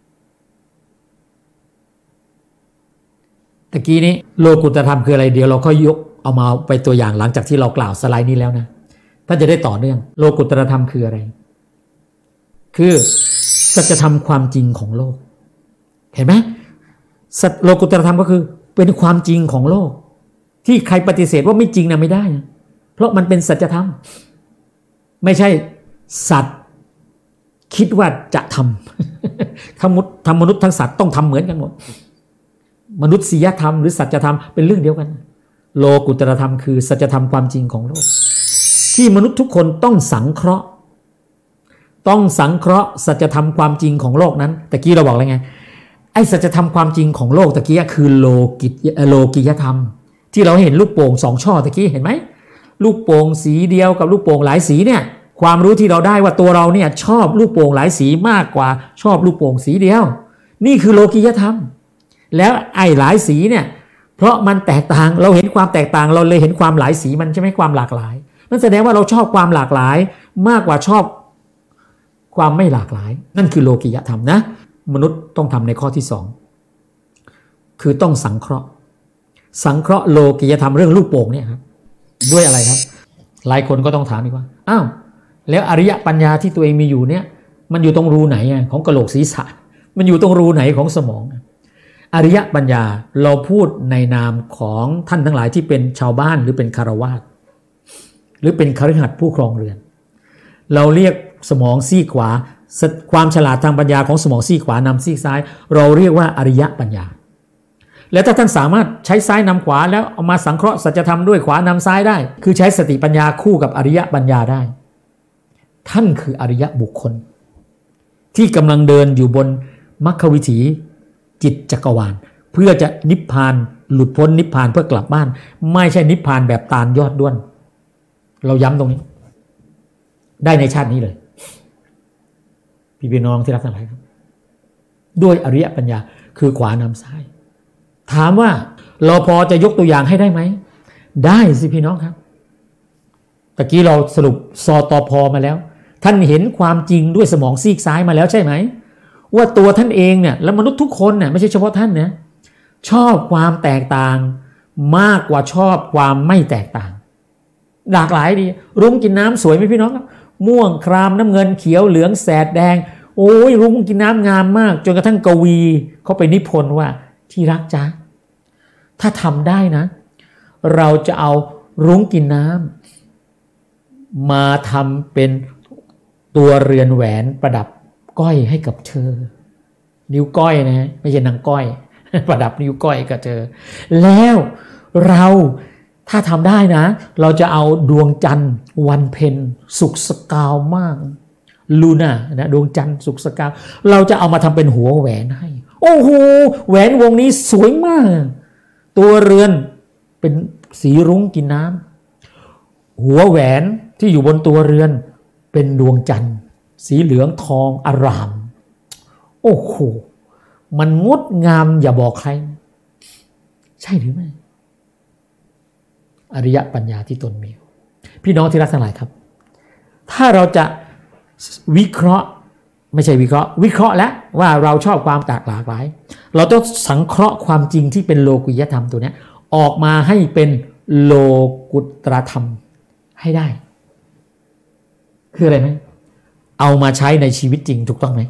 ตะกี้นี้โลกุตตรธรรมคืออะไรเดี๋ยวเราค่อยยกเอามาไปตัวอย่างหลังจากที่เรากล่าวสไลด์นี้แล้วนะถ้าจะได้ต่อเนื่องโลกุตตรธรรมคืออะไรคือสัจธรรมความจริงของโลกเห็นไหมโลกุตตรธรรมก็คือเป็นความจริงของโลกที่ใครปฏิเสธว่าไม่จริงนะไม่ได้นะเพราะมันเป็นสัจธรรมไม่ใช่สัตว์คิดว่าจะทำทั้งหมดทำมนุษย์ทั้งสัตว์ต้องทำเหมือนกันหมดมนุษยธรรมหรือสัจธรรมเป็นเรื่องเดียวกันโลกุตตรธรรมคือสัจธรรมความจริงของโลกที่มนุษย์ทุกคนต้องสังเคราะห์ต้องสังเคราะห์สัจธรรมความจริงของโลกนั้นตะกี้เราบอกแล้วไงไอ้สัจธรรมความจริงของโลกตะกี้คือโลกิโลกิยธรรมที่เราเห็นลูกโป่งสองช่อตะกี้เห็นไหมลูกโป่งสีเดียวกับลูกโป่งหลายสีเนี่ยความรู้ที่เราได้ว่าตัวเราเนี่ยชอบลูกโป่งหลายสีมากกว่าชอบลูกโป่งสีเดียวนี่คือโลกิยธรรมแล้วไอ้หลายสีเนี่ยเพราะมันแตกต่างเราเห็นความแตกต่างเราเลยเห็นความหลายสีมันใช่ไหมความหลากหลายนั่นแสดงว่าเราชอบความหลากหลายมากกว่าชอบความไม่หลากหลายนั่นคือโลกิยธรรมนะมนุษย์ต้องทำในข้อที่สองคือต้องสังเคราะห์สังเคราะห์โลกิยธรรมเรื่องลูกโป่งเนี่ยครับด้วยอะไรครับหลายคนก็ต้องถามอีกว่าอ้าวแล้วอริยปัญญาที่ตัวเองมีอยู่เนี่ยมันอยู่ตรงรูไหนของกะโหลกศีรษะมันอยู่ตรงรูไหนของสมองอริยปัญญาเราพูดในนามของท่านทั้งหลายที่เป็นชาวบ้านหรือเป็นคฤหัสถ์หรือเป็นคฤหัสถ์ผู้ครองเรือนเราเรียกสมองซีกขวาความฉลาดทางปัญญาของสมองซีกขวานำซีกซ้ายเราเรียกว่าอริยปัญญาแล้วถ้าท่านสามารถใช้ซ้ายนำขวาแล้วเอามาสังเคราะห์สัจธรรมด้วยขวานำซ้ายได้คือใช้สติปัญญาคู่กับอริยปัญญาได้ท่านคืออริยบุคคลที่กำลังเดินอยู่บนมรรควิถีจิตจักรวาลเพื่อจะนิพพานหลุดพ้นนิพพานเพื่อกลับบ้านไม่ใช่นิพพานแบบตาลยอดด้วนเราย้ำตรงนี้ได้ในชาตินี้เลยพี่พี่น้องที่รักทั้งหลายครับด้วยอริยปัญญาคือขวานำซ้ายถามว่าเราพอจะยกตัวอย่างให้ได้ไหมได้สิพี่น้องครับตะกี้เราสรุปสตพมาแล้วท่านเห็นความจริงด้วยสมองซีกซ้ายมาแล้วใช่ไหมว่าตัวท่านเองเนี่ยและมนุษย์ทุกคนเนี่ยไม่ใช่เฉพาะท่านนะชอบความแตกต่างมากกว่าชอบความไม่แตกต่างหลากหลายดีรุ้งกินน้ำสวยไหมพี่น้องครับม่วงครามน้ำเงินเขียวเหลืองแสดแดงโอ้ยรุ้งกินน้ำงามมากจนกระทั่งกวีเขาไปนิพนธ์ว่าที่รักจ๊ะถ้าทำได้นะเราจะเอารุ้งกินน้ำมาทำเป็นตัวเรือนแหวนประดับก้อยให้กับเธอนิ้วก้อยนะไม่ใช่นางก้อยประดับนิ้วก้อยกับเธอแล้วเราถ้าทำได้นะเราจะเอาดวงจันทร์วันเพ็ญสุกสกาวมากลูน่านะดวงจันทร์สุกสกาวเราจะเอามาทำเป็นหัวแหวนให้โอ้โหแหวนวงนี้สวยมากตัวเรือนเป็นสีรุ้งกินน้ำหัวแหวนที่อยู่บนตัวเรือนเป็นดวงจันทร์สีเหลืองทองอร่ามโอ้โหมันงดงามอย่าบอกใครใช่หรือไม่อริยปัญญาที่ตนมีพี่น้องที่รักทั้งหลายครับถ้าเราจะวิเคราะห์ไม่ใช่วิเคราะห์วิเคราะห์แล้วว่าเราชอบความแตกหลากหลายเราต้องสังเคราะห์ความจริงที่เป็นโลกุยธรรมตัวนี้ออกมาให้เป็นโลกุตรธรรมให้ได้คืออะไรไหมเอามาใช้ในชีวิตจริงถูกต้องไหม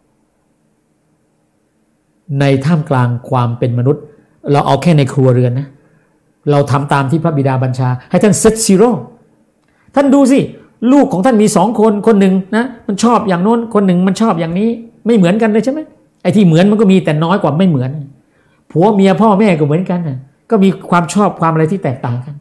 ในท่ามกลางความเป็นมนุษย์เราเอาแค่ในครัวเรือนนะเราทำตามที่พระบิดาบัญชาให้ท่านเซตซีโร่ท่านดูสิลูกของท่านมีสองคนคนหนึ่งนะมันชอบอย่างโน้นคนหนึ่งมันชอบอย่างนี้ไม่เหมือนกันเลยใช่ไหมไอ้ที่เหมือนมันก็มีแต่น้อยกว่าไม่เหมือนผัวเมียพ่อแม่ก็เหมือนกันนะก็มีความชอบความอะไรที่แตกต่างกัน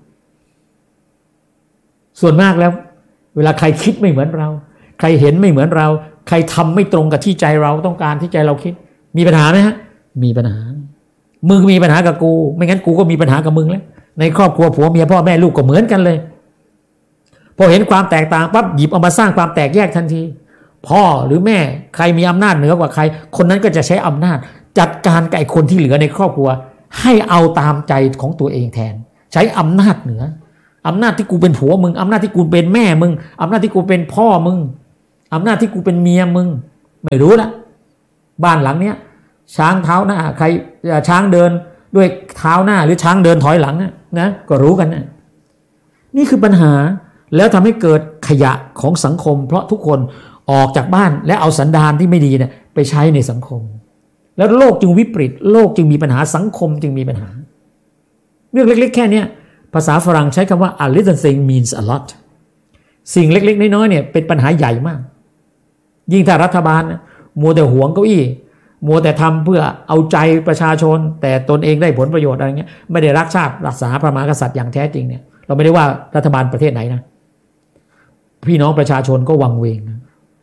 ส่วนมากแล้วเวลาใครคิดไม่เหมือนเราใครเห็นไม่เหมือนเราใครทำไม่ตรงกับที่ใจเราต้องการที่ใจเราคิดมีปัญหาไหมฮะมีปัญหามึงมีปัญหากับกูไม่งั้นกูก็มีปัญหากับมึงแล้วในครอบครัวผัวเมียพ่อแม่ลูกก็เหมือนกันเลยพอเห็นความแตกต่างปั๊บหยิบเอามาสร้างความแตกแยกทันทีพ่อหรือแม่ใครมีอำนาจเหนือกว่าใครคนนั้นก็จะใช้อำนาจจัดการกับไอ้คนที่เหลือในครอบครัวให้เอาตามใจของตัวเองแทนใช้อำนาจเหนืออำนาจที่กูเป็นผัวมึงอำนาจที่กูเป็นแม่มึงอำนาจที่กูเป็นพ่อมึงอำนาจที่กูเป็นเมียมึงไม่รู้ละบ้านหลังเนี้ยช้างเท้าหน้าใครช้างเดินด้วยเท้าหน้าหรือช้างเดินถอยหลังนะก็รู้กันนะนี่คือปัญหาแล้วทำให้เกิดขยะของสังคมเพราะทุกคนออกจากบ้านและเอาสันดานที่ไม่ดีเนี่ยไปใช้ในสังคมแล้วโลกจึงวิปริตโลกจึงมีปัญหาสังคมจึงมีปัญหาเรื่องเล็กๆแค่นี้ภาษาฝรั่งใช้คำว่า a little thing means a lot สิ่งเล็กๆน้อยๆเนี่ยเป็นปัญหาใหญ่มากยิ่งถ้ารัฐบาลมัวแต่หวงเก้าอี้มัวแต่ทำเพื่อเอาใจประชาชนแต่ตนเองได้ผลประโยชน์อะไรเงี้ยไม่ได้รักชาติรักษาพระมหากษัตริย์อย่างแท้จริงเนี่ยเราไม่ได้ว่ารัฐบาลประเทศไหนนะพี่น้องประชาชนก็วังเวงนะ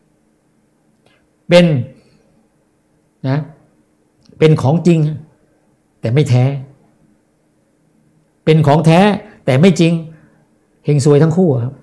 เป็นนะเป็นของจริงแต่ไม่แท้เป็นของแท้แต่ไม่จริงเฮงซวยทั้งคู่ครับ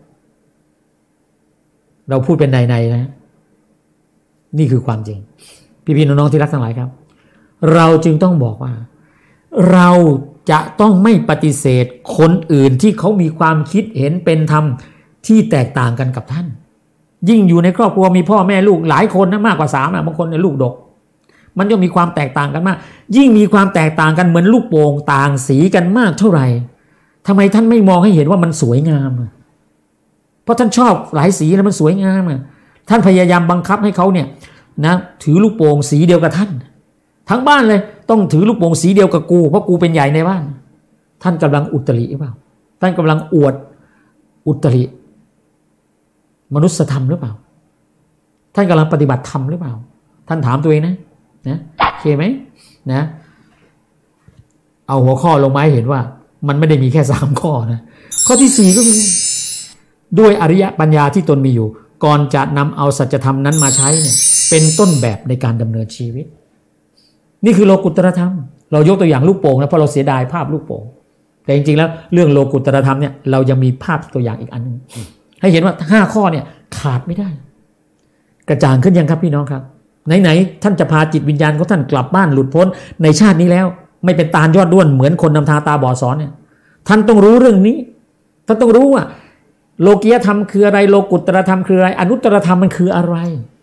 เราพูดเป็นในๆนะนี่คือความจริงพี่ๆน้องๆที่รักทั้งหลายครับเราจึงต้องบอกว่าเราจะต้องไม่ปฏิเสธคนอื่นที่เขามีความคิดเห็นเป็นธรรมที่แตกต่างกันกับท่านยิ่งอยู่ในครอบครัวมีพ่อแม่ลูกหลายคนนะมากกว่าสามนะบางคนเนี่ยลูกดกมันจะมีความแตกต่างกันมากยิ่งมีความแตกต่างกันเหมือนลูกโป่งต่างสีกันมากเท่าไหร่ทำไมท่านไม่มองให้เห็นว่ามันสวยงามเพราะท่านชอบหลายสีแล้วมันสวยงามท่านพยายามบังคับให้เขาเนี่ยนะถือลูกโป่งสีเดียวกับท่านทั้งบ้านเลยต้องถือลูกโป่งสีเดียวกับกูเพราะกูเป็นใหญ่ในบ้านท่านกำลังอุตริหรือเปล่าท่านกำลังอวดอุตริมนุษยธรรมหรือเปล่าท่านกำลังปฏิบัติธรรมหรือเปล่าท่านถามตัวเองนะนะโอเคไหมนะเอาหัวข้อลงมาให้เห็นว่ามันไม่ได้มีแค่สามข้อนะข้อที่สี่ก็คือด้วยอริยปัญญาที่ตนมีอยู่ก่อนจะนำเอาสัจธรรมนั้นมาใช้เนี่ยเป็นต้นแบบในการดำเนินชีวิตนี่คือโลกุตตรธรรมเรายกตัวอย่างลูกโป่งนะเพราะเราเสียดายภาพลูกโป่งแต่จริงๆแล้วเรื่องโลกุตตรธรรมเนี่ยเรายังมีภาพตัวอย่างอีกอันนึงให้เห็นว่าห้าข้อเนี่ยขาดไม่ได้กระจ่างขึ้นยังครับพี่น้องครับไหนๆท่านจะพาจิตวิญญาณของท่านกลับบ้านหลุดพ้นในชาตินี้แล้วไม่เป็นตาลยอดด้วนเหมือนคนนำทางตาบอดสอนเนี่ยท่านต้องรู้เรื่องนี้ท่านต้องรู้ว่าโลกียธรรมคืออะไรโลกุตตรธรรมคืออะไรอนุตตรธรรมมันคืออะไร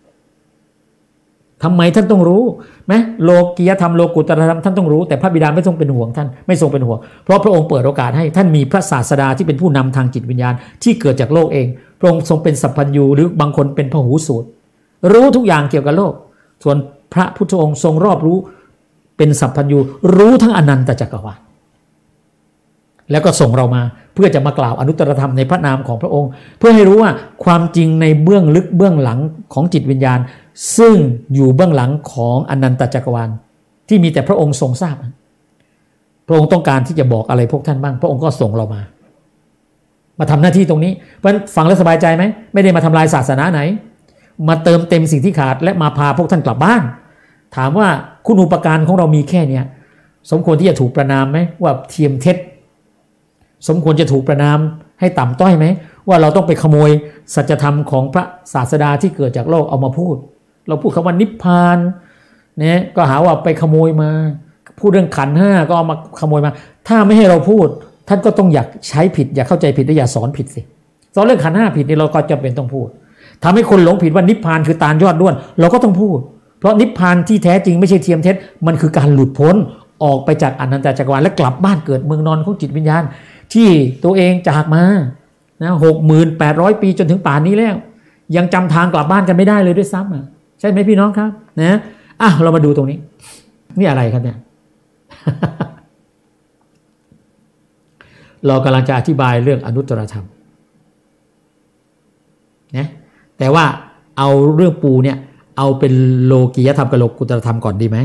ทำไมท่านต้องรู้ไหมโลกียธรรมโลกุตตรธรรมท่านต้องรู้แต่พระบิดาไม่ทรงเป็นห่วงท่านไม่ทรงเป็นห่วงเพราะพระองค์เปิดโอกาสให้ท่านมีพระศาสดาที่เป็นผู้นำทางจิตวิญญาณที่เกิดจากโลกเองพระองค์ทรงเป็นสัพพัญญูหรือบางคนเป็นพหูสูตรรู้ทุกอย่างเกี่ยวกับโลกส่วนพระพุทธองค์ทรงรอบรู้เป็นสัพพัญญูรู้ทั้งอนันตจักรวาลแล้วก็ส่งเรามาเพื่อจะมากล่าวอนุตตรธรรมในพระนามของพระองค์เพื่อให้รู้ว่าความจริงในเบื้องลึกเบื้องหลังของจิตวิญญาณซึ่งอยู่เบื้องหลังของอนันตจักรวาลที่มีแต่พระองค์ทรงทราบพระองค์ต้องการที่จะบอกอะไรพวกท่านบ้างพระองค์ก็ส่งเรามามาทำหน้าที่ตรงนี้เพราะฉะนั้นฟังแล้วสบายใจไหมไม่ได้มาทำลายศาสนาไหนมาเติมเต็มสิ่งที่ขาดและมาพาพวกท่านกลับบ้านถามว่าคุณูปการของเรามีแค่เนี้ยสมควรที่จะถูกประณามไหมว่าเทียมเท็จสมควรจะถูกประณามให้ต่ำต้อยไหมว่าเราต้องไปขโมยสัจธรรมของพระศาสดาที่เกิดจากโลกเอามาพูดเราพูดคำว่านิพพานเนี่ยก็หาว่าไปขโมยมาพูดเรื่องขันธ์ห้าก็เอามาขโมยมาถ้าไม่ให้เราพูดท่านก็ต้องอยากใช้ผิดอยากเข้าใจผิดและอย่าสอนผิดสิสอนเรื่องขันธ์ห้าผิดนี่เราก็จำเป็นต้องพูดทำให้คนหลงผิดว่านิพพานคือตาลยอดด้วนเราก็ต้องพูดเพราะนิพพานที่แท้จริงไม่ใช่เทียมเท็จมันคือการหลุดพ้นออกไปจากอนันตจักรวาลและกลับบ้านเกิดเมืองนอนของจิตวิญญาณที่ตัวเองจากมานะหกหมื่นแปดร้อยปีจนถึงป่านนี้แล้วยังจำทางกลับบ้านกันไม่ได้เลยด้วยซ้ำอ่ะใช่ไหมพี่น้องครับนะอ่ะเรามาดูตรงนี้นี่อะไรครับเนี่ย เรากำลังจะอธิบายเรื่องอนุตตรธรรมนะแต่ว่าเอาเรื่องปูเนี่ยเอาเป็นโลกียธรรมกับโลกุตตรธรรมก่อนดีไหม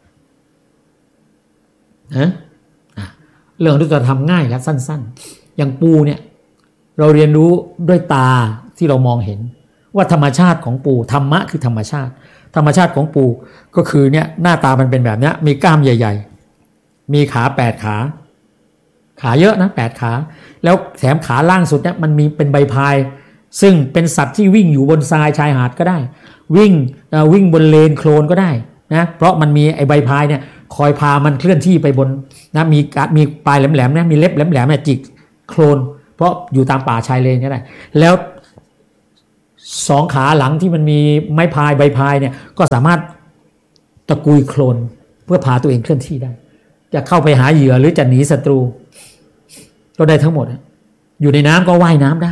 นะเรื่องอนุตตรธรรมง่ายและสั้นๆอย่างปูเนี่ยเราเรียนรู้ด้วยตาที่เรามองเห็นว่าธรรมชาติของปูธรรมะคือธรรมชาติธรรมชาติของปูก็คือเนี่ยหน้าตามันเป็นแบบนี้มีกล้ามใหญ่ๆมีขาแปดขาขาเยอะนะแปดขาแล้วแถมขาล่างสุดเนี่ยมันมีเป็นใบพายซึ่งเป็นสัตว์ที่วิ่งอยู่บนทรายชายหาดก็ได้วิ่งวิ่งบนเลนโคลนก็ได้นะเพราะมันมีไอใบพายเนี่ยคอยพามันเคลื่อนที่ไปบนนะมีมีปลายแหลมๆนะมีเล็บแหลมๆเนี่ยจิกโคลนเพราะอยู่ตามป่าชายเลนนี่แหละแล้วสองขาหลังที่มันมีไม้พายใบพายเนี่ยก็สามารถตะกุยโคลนเพื่อพาตัวเองเคลื่อนที่ได้จะเข้าไปหาเหยื่อหรือจะหนีศัตรูก็ได้ทั้งหมดอยู่ในน้ำก็ว่ายน้ำได้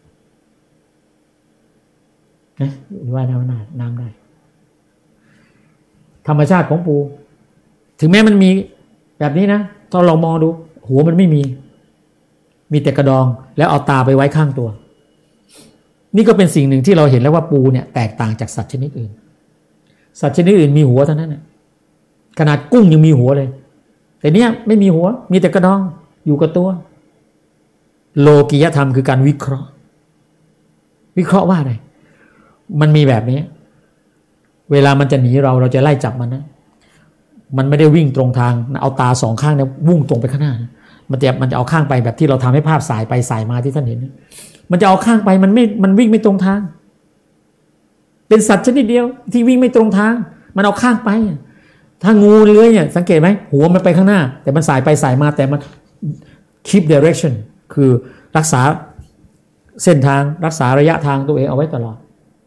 นะว่ายน้ำน้ำได้ธรรมชาติของปูถึงแม้มันมีแบบนี้นะถ้าเรามองดูหัวมันไม่มีมีแต่กระดองแล้วเอาตาไปไว้ข้างตัวนี่ก็เป็นสิ่งหนึ่งที่เราเห็นแล้วว่าปูเนี่ยแตกต่างจากสัตว์ชนิดอื่นสัตว์ชนิดอื่นมีหัวเท่านั้นนะขนาดกุ้งยังมีหัวเลยแต่เนี้ยไม่มีหัวมีแต่กระดองอยู่กับตัวโลกิยธรรมคือการวิเคราะห์วิเคราะห์ว่าอะไรมันมีแบบนี้เวลามันจะหนีเราเราจะไล่จับมันนะมันไม่ได้วิ่งตรงทางเอาตาสองข้างเนี่ยวุ่งตรงไปข้างหน้ามันจะมันจะเอาข้างไปแบบที่เราทำให้ภาพสายไปสายมาที่ท่านเห็นมันจะเอาข้างไปมันไม่มันวิ่งไม่ตรงทางเป็นสัตว์ชนิดเดียวที่วิ่งไม่ตรงทางมันเอาข้างไปถ้างูเลื้อยเนี่ยสังเกตไหมหัวมันไปข้างหน้าแต่มันสายไปสายมาแต่มัน keep direction คือรักษาเส้นทางรักษาระยะทางตัวเองเอาไว้ตลอด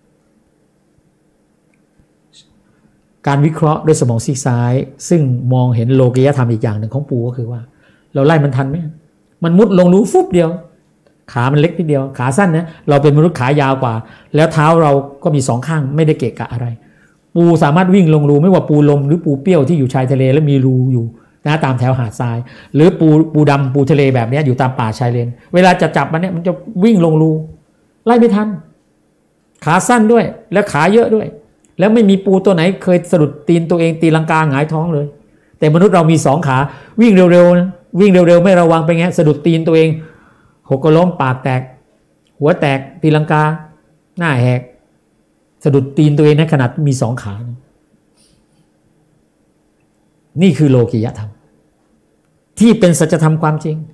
การวิเคราะห์ด้วยสมองซีกซ้ายซึ่งมองเห็นโลกิยธรรมอีกอย่างหนึ่งของปูก็คือว่าเราไล่มันทันไหมมันมุดลงรูฟุบเดียวขามันเล็กนิดเดียวขาสั้นนะเราเป็นมนุษย์ขายาวกว่าแล้วเท้าเราก็มีสองข้างไม่ได้เกะกะอะไรปูสามารถวิ่งลงรูไม่ว่าปูลมหรือปูเปี้ยวที่อยู่ชายทะเลแล้วมีรูอยู่นะตามแถวหาดทรายหรือปูปูดำปูทะเลแบบนี้อยู่ตามป่าชายเลนเวลาจะจับมันเนี่ยมันจะวิ่งลงรูไล่ไม่ทันขาสั้นด้วยและขาเยอะด้วยแล้วไม่มีปูตัวไหนเคยสะดุดตีนตัวเองตีลังกาหงายท้องเลยแต่มนุษย์เรามีสองขาวิ่งเร็วๆนะวิ่งเร็วๆไม่ระวังไปไงสะดุดตีนตัวเองหกล้มปากแตกหัวแตกตีลังกาหน้าแหกสะดุดตีนตัวเองในขนาดมีสองขานะนี่คือโลกิยธรรมที่เป็นสัจธรรมความจริง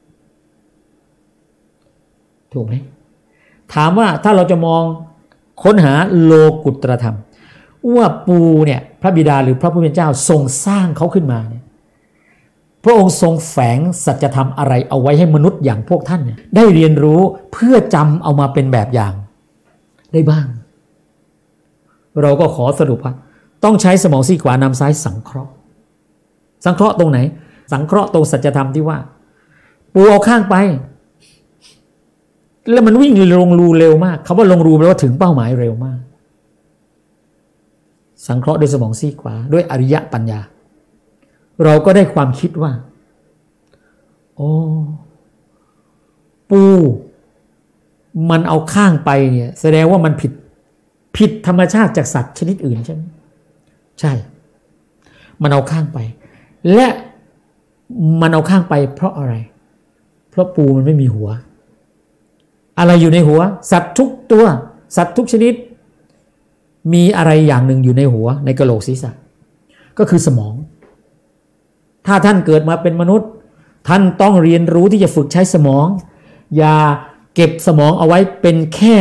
ถูกไหมถามว่าถ้าเราจะมองค้นหาโลกุตตรธรรมว่าปูเนี่ยพระบิดาหรือพระผู้เป็นเจ้าทรงสร้างเขาขึ้นมาเนี่ยพระองค์ทรงแฝงสัจธรรมอะไรเอาไว้ให้มนุษย์อย่างพวกท่านเนี่ยได้เรียนรู้เพื่อจำเอามาเป็นแบบอย่างได้บ้างเราก็ขอสรุปว่าต้องใช้สมองซีกขวานำซ้ายสังเคราะห์สังเคราะห์ตรงไหนสังเคราะห์ตรงสัจธรรมที่ว่าปูเอาข้างไปแล้วมันวิ่งลงรูเร็วมากคำว่าลงรูแปลว่าถึงเป้าหมายเร็วมากสังเคราะห์ด้วยสมองซีกขวาด้วยอริยปัญญาเราก็ได้ความคิดว่าโอ้ปูมันเอาข้างไปเนี่ยแสดงว่ามันผิดผิดธรรมชาติจากสัตว์ชนิดอื่นใช่ไหมใช่มันเอาข้างไปและมันเอาข้างไปเพราะอะไรเพราะปูมันไม่มีหัวอะไรอยู่ในหัวสัตว์ทุกตัวสัตว์ทุกชนิดมีอะไรอย่างหนึ่งอยู่ในหัวในกะโหลกศีรษะก็คือสมองถ้าท่านเกิดมาเป็นมนุษย์ท่านต้องเรียนรู้ที่จะฝึกใช้สมองอย่าเก็บสมองเอาไว้เป็นแค่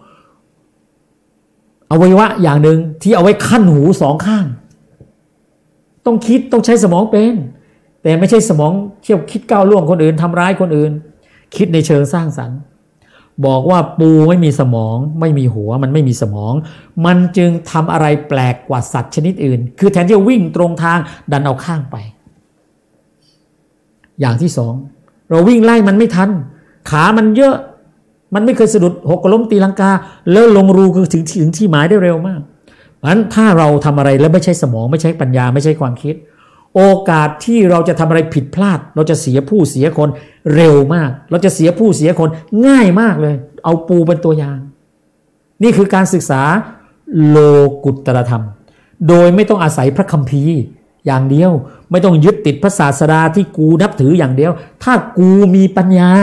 อวัยวะอย่างหนึ่งที่เอาไว้คั่นหูสองข้างต้องคิดต้องใช้สมองเป็นแต่ไม่ใช่สมองเที่ยวคิดก้าวล่วงคนอื่นทำร้ายคนอื่นคิดในเชิงสร้างสรรค์บอกว่าปูไม่มีสมองไม่มีหัวมันไม่มีสมองมันจึงทำอะไรแปลกกว่าสัตว์ชนิดอื่นคือแทนที่จะวิ่งตรงทางดันเอาข้างไปอย่างที่สองเราวิ่งไล่มันไม่ทันขามันเยอะมันไม่เคยสะดุดหกล้มตีลังกาแล้วลงรูคือถึงถึงที่หมายได้เร็วมากเพราะฉะนั้นถ้าเราทำอะไรแล้วไม่ใช่สมองไม่ใช่ปัญญาไม่ใช่ความคิดโอกาสที่เราจะทำอะไรผิดพลาดเราจะเสียผู้เสียคนเร็วมากเราจะเสียผู้เสียคนง่ายมากเลยเอาปูเป็นตัวอย่างนี่คือการศึกษาโลกุตตรธรรมโดยไม่ต้องอาศัยพระคัมภีร์อย่างเดียวไม่ต้องยึดติดพระศาสดาที่กูนับถืออย่างเดียวถ้ากูมีปัญญา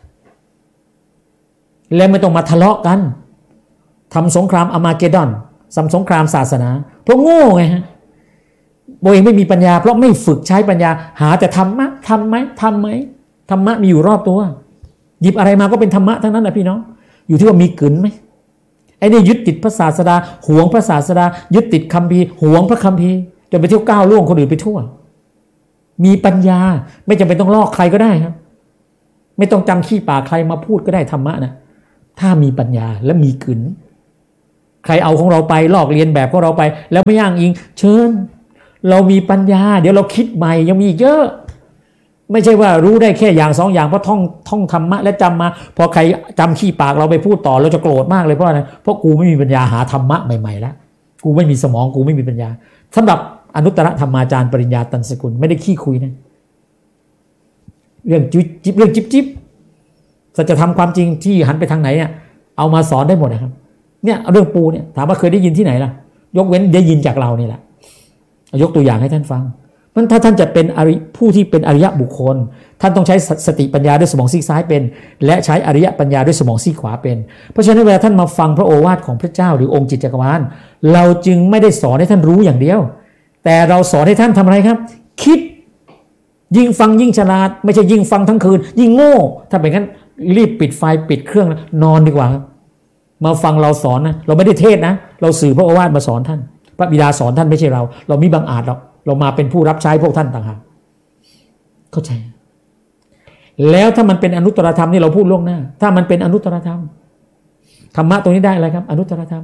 และไม่ต้องมาทะเลาะกันทำสงครามอามาเกดดอนทำสงครามศาสนาเพราะโง่ไงฮะตัวเองไม่มีปัญญาเพราะไม่ฝึกใช้ปัญญาหาแต่ธรรมะทำไหมทำไหมธรรมะมีอยู่รอบตัวหยิบอะไรมาก็เป็นธรรมะทั้งนั้นแหละพี่น้องอยู่ที่ว่ามีกลืนไหมไอ้นี่ยึดติดพระศาสดาหวงพระศาสดายึดติดคัมภีร์หวงพระคัมภีร์จจะไปเที่ยวก้าวล่วงคนอื่นไปทั่วมีปัญญาไม่จำเป็นต้องลอกใครก็ได้ครับไม่ต้องจำขี้ปากใครมาพูดก็ได้ธรรมะนะถ้ามีปัญญาและมีกึ๋นใครเอาของเราไปลอกเลียนแบบของเราไปแล้วไม่ย่างอิงเชิญเรามีปัญญาเดี๋ยวเราคิดใหม่ยังมีอีกเยอะไม่ใช่ว่ารู้ได้แค่อย่างสองอย่างเพราะท่องท่องธรรมะและจำมาพอใครจำขี้ปากเราไปพูดต่อเราจะโกรธมากเลยเพราะอะไรเพราะกูไม่มีปัญญาหาธรรมะใหม่ๆแล้วกูไม่มีสมองกูไม่มีปัญญาสำหรับอนุตตรธรรมาจารย์ปริญญาตันสกุลไม่ได้ขี้คุยนะเรื่องจิ๊บจิ๊บเรื่องจิ๊บจิ๊บสัจธรรมความจริงที่หันไปทางไหนอ่ะเอามาสอนได้หมดนะครับเนี่ยเรื่องปูเนี่ยถามว่าเคยได้ยินที่ไหนล่ะยกเว้นได้ยินจากเรานี่แหละยกตัวอย่างให้ท่านฟังมันถ้าท่านจะเป็นอริผู้ที่เป็นอริยะบุคคลท่านต้องใช้สติปัญญาด้วยสมองซีกซ้ายเป็นและใช้อริยะปัญญาด้วยสมองซีกขวาเป็นเพราะฉะนั้นเวลาท่านมาฟังพระโอวาทของพระเจ้าหรือองค์จิตจักรวาลเราจึงไม่ได้สอนให้ท่านรู้อย่างเดียวแต่เราสอนให้ท่านทำอะไรครับคิดยิ่งฟังยิ่งฉลาดไม่ใช่ยิ่งฟังทั้งคืนยิ่งโง่ถ้าเป็นงั้นรีบปิดไฟปิดเครื่องนอนดีกว่าครับมาฟังเราสอนนะเราไม่ได้เทศนะเราสื่อพระโอวาทมาสอนท่านพระบิดาสอนท่านไม่ใช่เราเรามีบังอาจหรอกเรามาเป็นผู้รับใช้พวกท่านต่างหากเข้าใจแล้วถ้ามันเป็นอนุตตรธรรมนี่เราพูดล่วงหน้าถ้ามันเป็นอนุตตรธรรมธรรมะตรงนี้ได้อะไรครับอนุตตรธรรม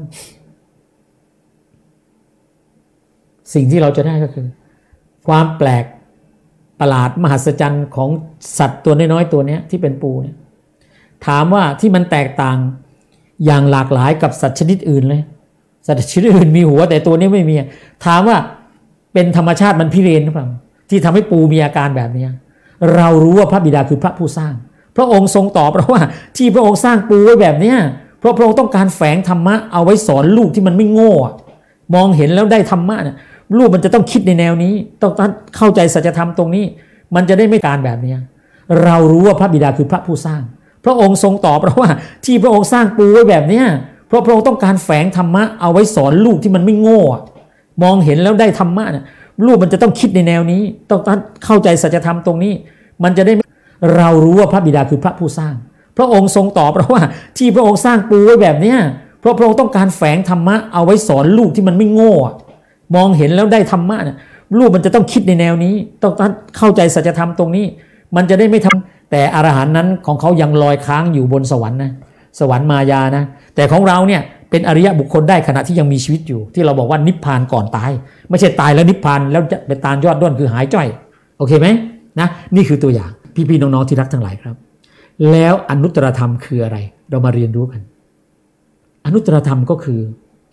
สิ่งที่เราจะได้ก็คือความแปลกประหลาดมหัศจรรย์ของสัตว์ตัวน้อยๆตัวนี้ที่เป็นปูเนี่ยถามว่าที่มันแตกต่างอย่างหลากหลายกับสัตว์ชนิดอื่นเลยสัตว์ชนิดอื่นมีหัวแต่ตัวนี้ไม่มีถามว่าเป็นธรรมชาติมันพิเรนหรือเปล่าที่ทำให้ปูมีอาการแบบนี้เรารู้ว่าพระบิดาคือพระผู้สร้างพระองค์ทรงตอบเราว่าที่พระองค์สร้างปูไว้แบบนี้เพราะพระองค์ต้องการแฝงธรรมะเอาไว้สอนลูกที่มันไม่โง่มองเห็นแล้วได้ธรรมะเนี่ยลูกมันจะต้องคิดในแนวนี้ต้องเข้าใจสัจธรรมตรงนี้มันจะได้ไม่การแบบนี้เรารู้ว่าพระบิดาคือพระผู้สร้างพระองค์ทรงตอบเราว่าที่พระองค์สร้างปูไว้แบบนี้เพราะพระองค์ต้องการแฝงธรรมะเอาไว้สอนลูกที่มันไม่โง่มองเห็นแล้วได้ธรรมะเนี่ยลูกมันจะต้องคิดในแนวนี้ต้องเข้าใจสัจธรรมตรงนี้มันจะได้เรารู้ว่าพระบิดาคือพระผู้สร้างพระองค์ทรงตอบเราว่าที่พระองค์สร้างปูไว้แบบนี้เพราะพระองค์ต้องการแฝงธรรมะเอาไว้สอนลูกที่มันไม่โง่มองเห็นแล้วได้ธรรมะเนี่ยลูกมันจะต้องคิดในแนวนี้ต้องเข้าใจสัจธรรมตรงนี้มันจะได้ไม่ทำแต่อรหันต์นั้นของเขายังลอยค้างอยู่บนสวรรค์นะสวรรค์มายานะแต่ของเราเนี่ยเป็นอริยะบุคคลได้ขณะที่ยังมีชีวิตอยู่ที่เราบอกว่านิพพานก่อนตายไม่ใช่ตายแล้วนิพพานแล้วจะเป็นตาลยอดด้วนคือหายจ้อยโอเคไหมนะนี่คือตัวอย่างพี่ๆน้องๆที่รักทั้งหลายครับแล้วอนุตตรธรรมคืออะไรเรามาเรียนรู้กันอนุตตรธรรมก็คือ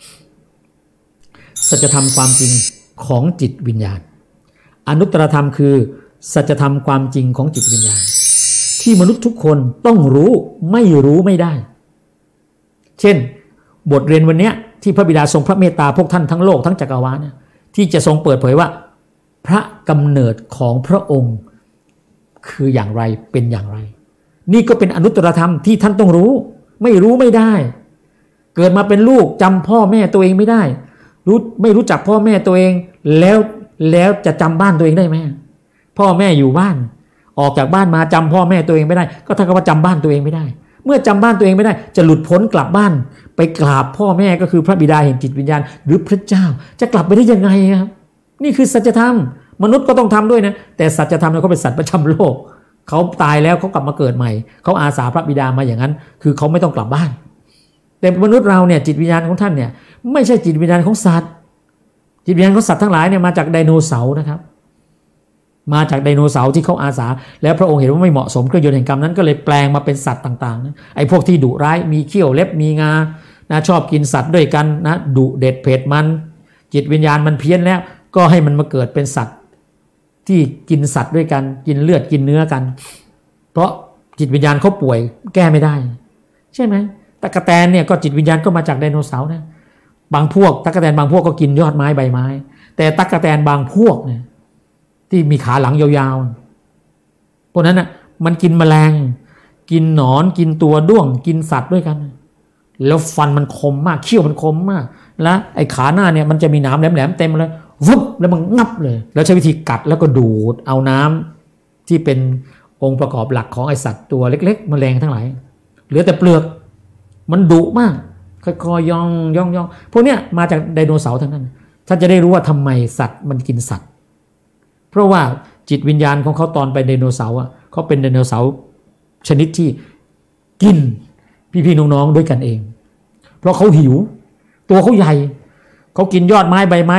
สัจธรรมความจริงของจิตวิญญาณอนุตตรธรรมคือสัจธรรมความจริงของจิตวิญญาณที่มนุษย์ทุกคนต้องรู้ไม่รู้ไม่ได้เช่นบทเรียนวันนี้ที่พระบิดาทรงพระเมตตาพวกท่านทั้งโลกทั้งจักรวาลที่จะทรงเปิดเผยว่าพระกำเนิดของพระองค์คืออย่างไรเป็นอย่างไรนี่ก็เป็นอนุตตรธรรมที่ท่านต้องรู้ไม่รู้ไม่ได้เกิดมาเป็นลูกจำพ่อแม่ตัวเองไม่ได้รู้ไม่รู้จักพ่อแม่ตัวเองแล้วแล้วจะจำบ้านตัวเองได้ไหมพ่อแม่อยู่บ้านออกจากบ้านมาจำพ่อแม่ตัวเองไม่ได้ก็เท่ากับว่าจำบ้านตัวเองไม่ได้เมื่อจำบ้านตัวเองไม่ได้จะหลุดพ้นกลับบ้านไปกราบพ่อแม่ก็คือพระบิดาแห่งจิตวิญญาณหรือพระเจ้าจะกลับไปได้ยังไงครับนี่คือสัจธรรมมนุษย์ก็ต้องทำด้วยนะแต่สัจธรรมเนี่ยเขาเป็นสัตว์ประจำโลกเขาตายแล้วเขากลับมาเกิดใหม่เขาอาสาพระบิดามาอย่างนั้นคือเขาไม่ต้องกลับบ้านแต่มนุษย์เราเนี่ยจิตวิญญาณของท่านเนี่ยไม่ใช่จิตวิญญาณของสัตว์จิตวิญญาณของสัตว์ทั้งหลายเนี่ยมาจากไดโนเสาร์นะครับมาจากไดโนเสาร์ที่เขาอาสาแล้วพระองค์เห็นว่าไม่เหมาะสมเครื่องยนต์แห่งกรรมนั้นก็เลยแปลงมาเป็นสัตว์ต่างๆนะไอ้พวกที่ดุร้ายมีเขี้ยวเล็บมีงานะชอบกินสัตว์ด้วยกันนะดุเด็ดเผ็ดมันจิตวิญญาณมันเพี้ยนแล้วก็ให้มันมาเกิดเป็นสัตว์ที่กินสัตว์ด้วยกันกินเลือดกินเนื้อกันเพราะจิตวิญญาณเขาป่วยแก้ไม่ได้ใช่ไหมตั๊กแตนเนี่ยก็จิตวิญญาณก็มาจากไดโนเสาร์นะบางพวกตั๊กแตนบางพวกก็กินยอดไม้ใบไม้แต่ตั๊กแตนบางพวกเนี่ยที่มีขาหลังยาวๆพวกนั้นน่ะมันกินแมลงกินหนอนกินตัวด้วงกินสัตว์ด้วยกันแล้วฟันมันคมมากเขี้ยวมันคมมากแล้วไอ้ขาหน้าเนี่ยมันจะมีหนามแหลมๆเต็มเลยวุบแล้วมันงับเลยแล้วใช้วิธีกัดแล้วก็ดูดเอาน้ำที่เป็นองค์ประกอบหลักของไอ้สัตว์ตัวเล็กๆแมลงทั้งหลายเหลือแต่เปลือกมันดุมากค่อยๆย่องย่องย่องพวกเนี้ยมาจากไดโนเสาร์ทั้งนั้นท่านจะได้รู้ว่าทำไมสัตว์มันกินสัตว์ เพราะว่าจิตวิญญาณของเขาตอนไปไดโนเสาร์อ่ะเขาเป็นไดโนเสาร์ชนิดที่กินพี่ๆน้องๆด้วยกันเองเพราะเขาหิวตัวเขาใหญ่เขากินยอดไม้ใบไม้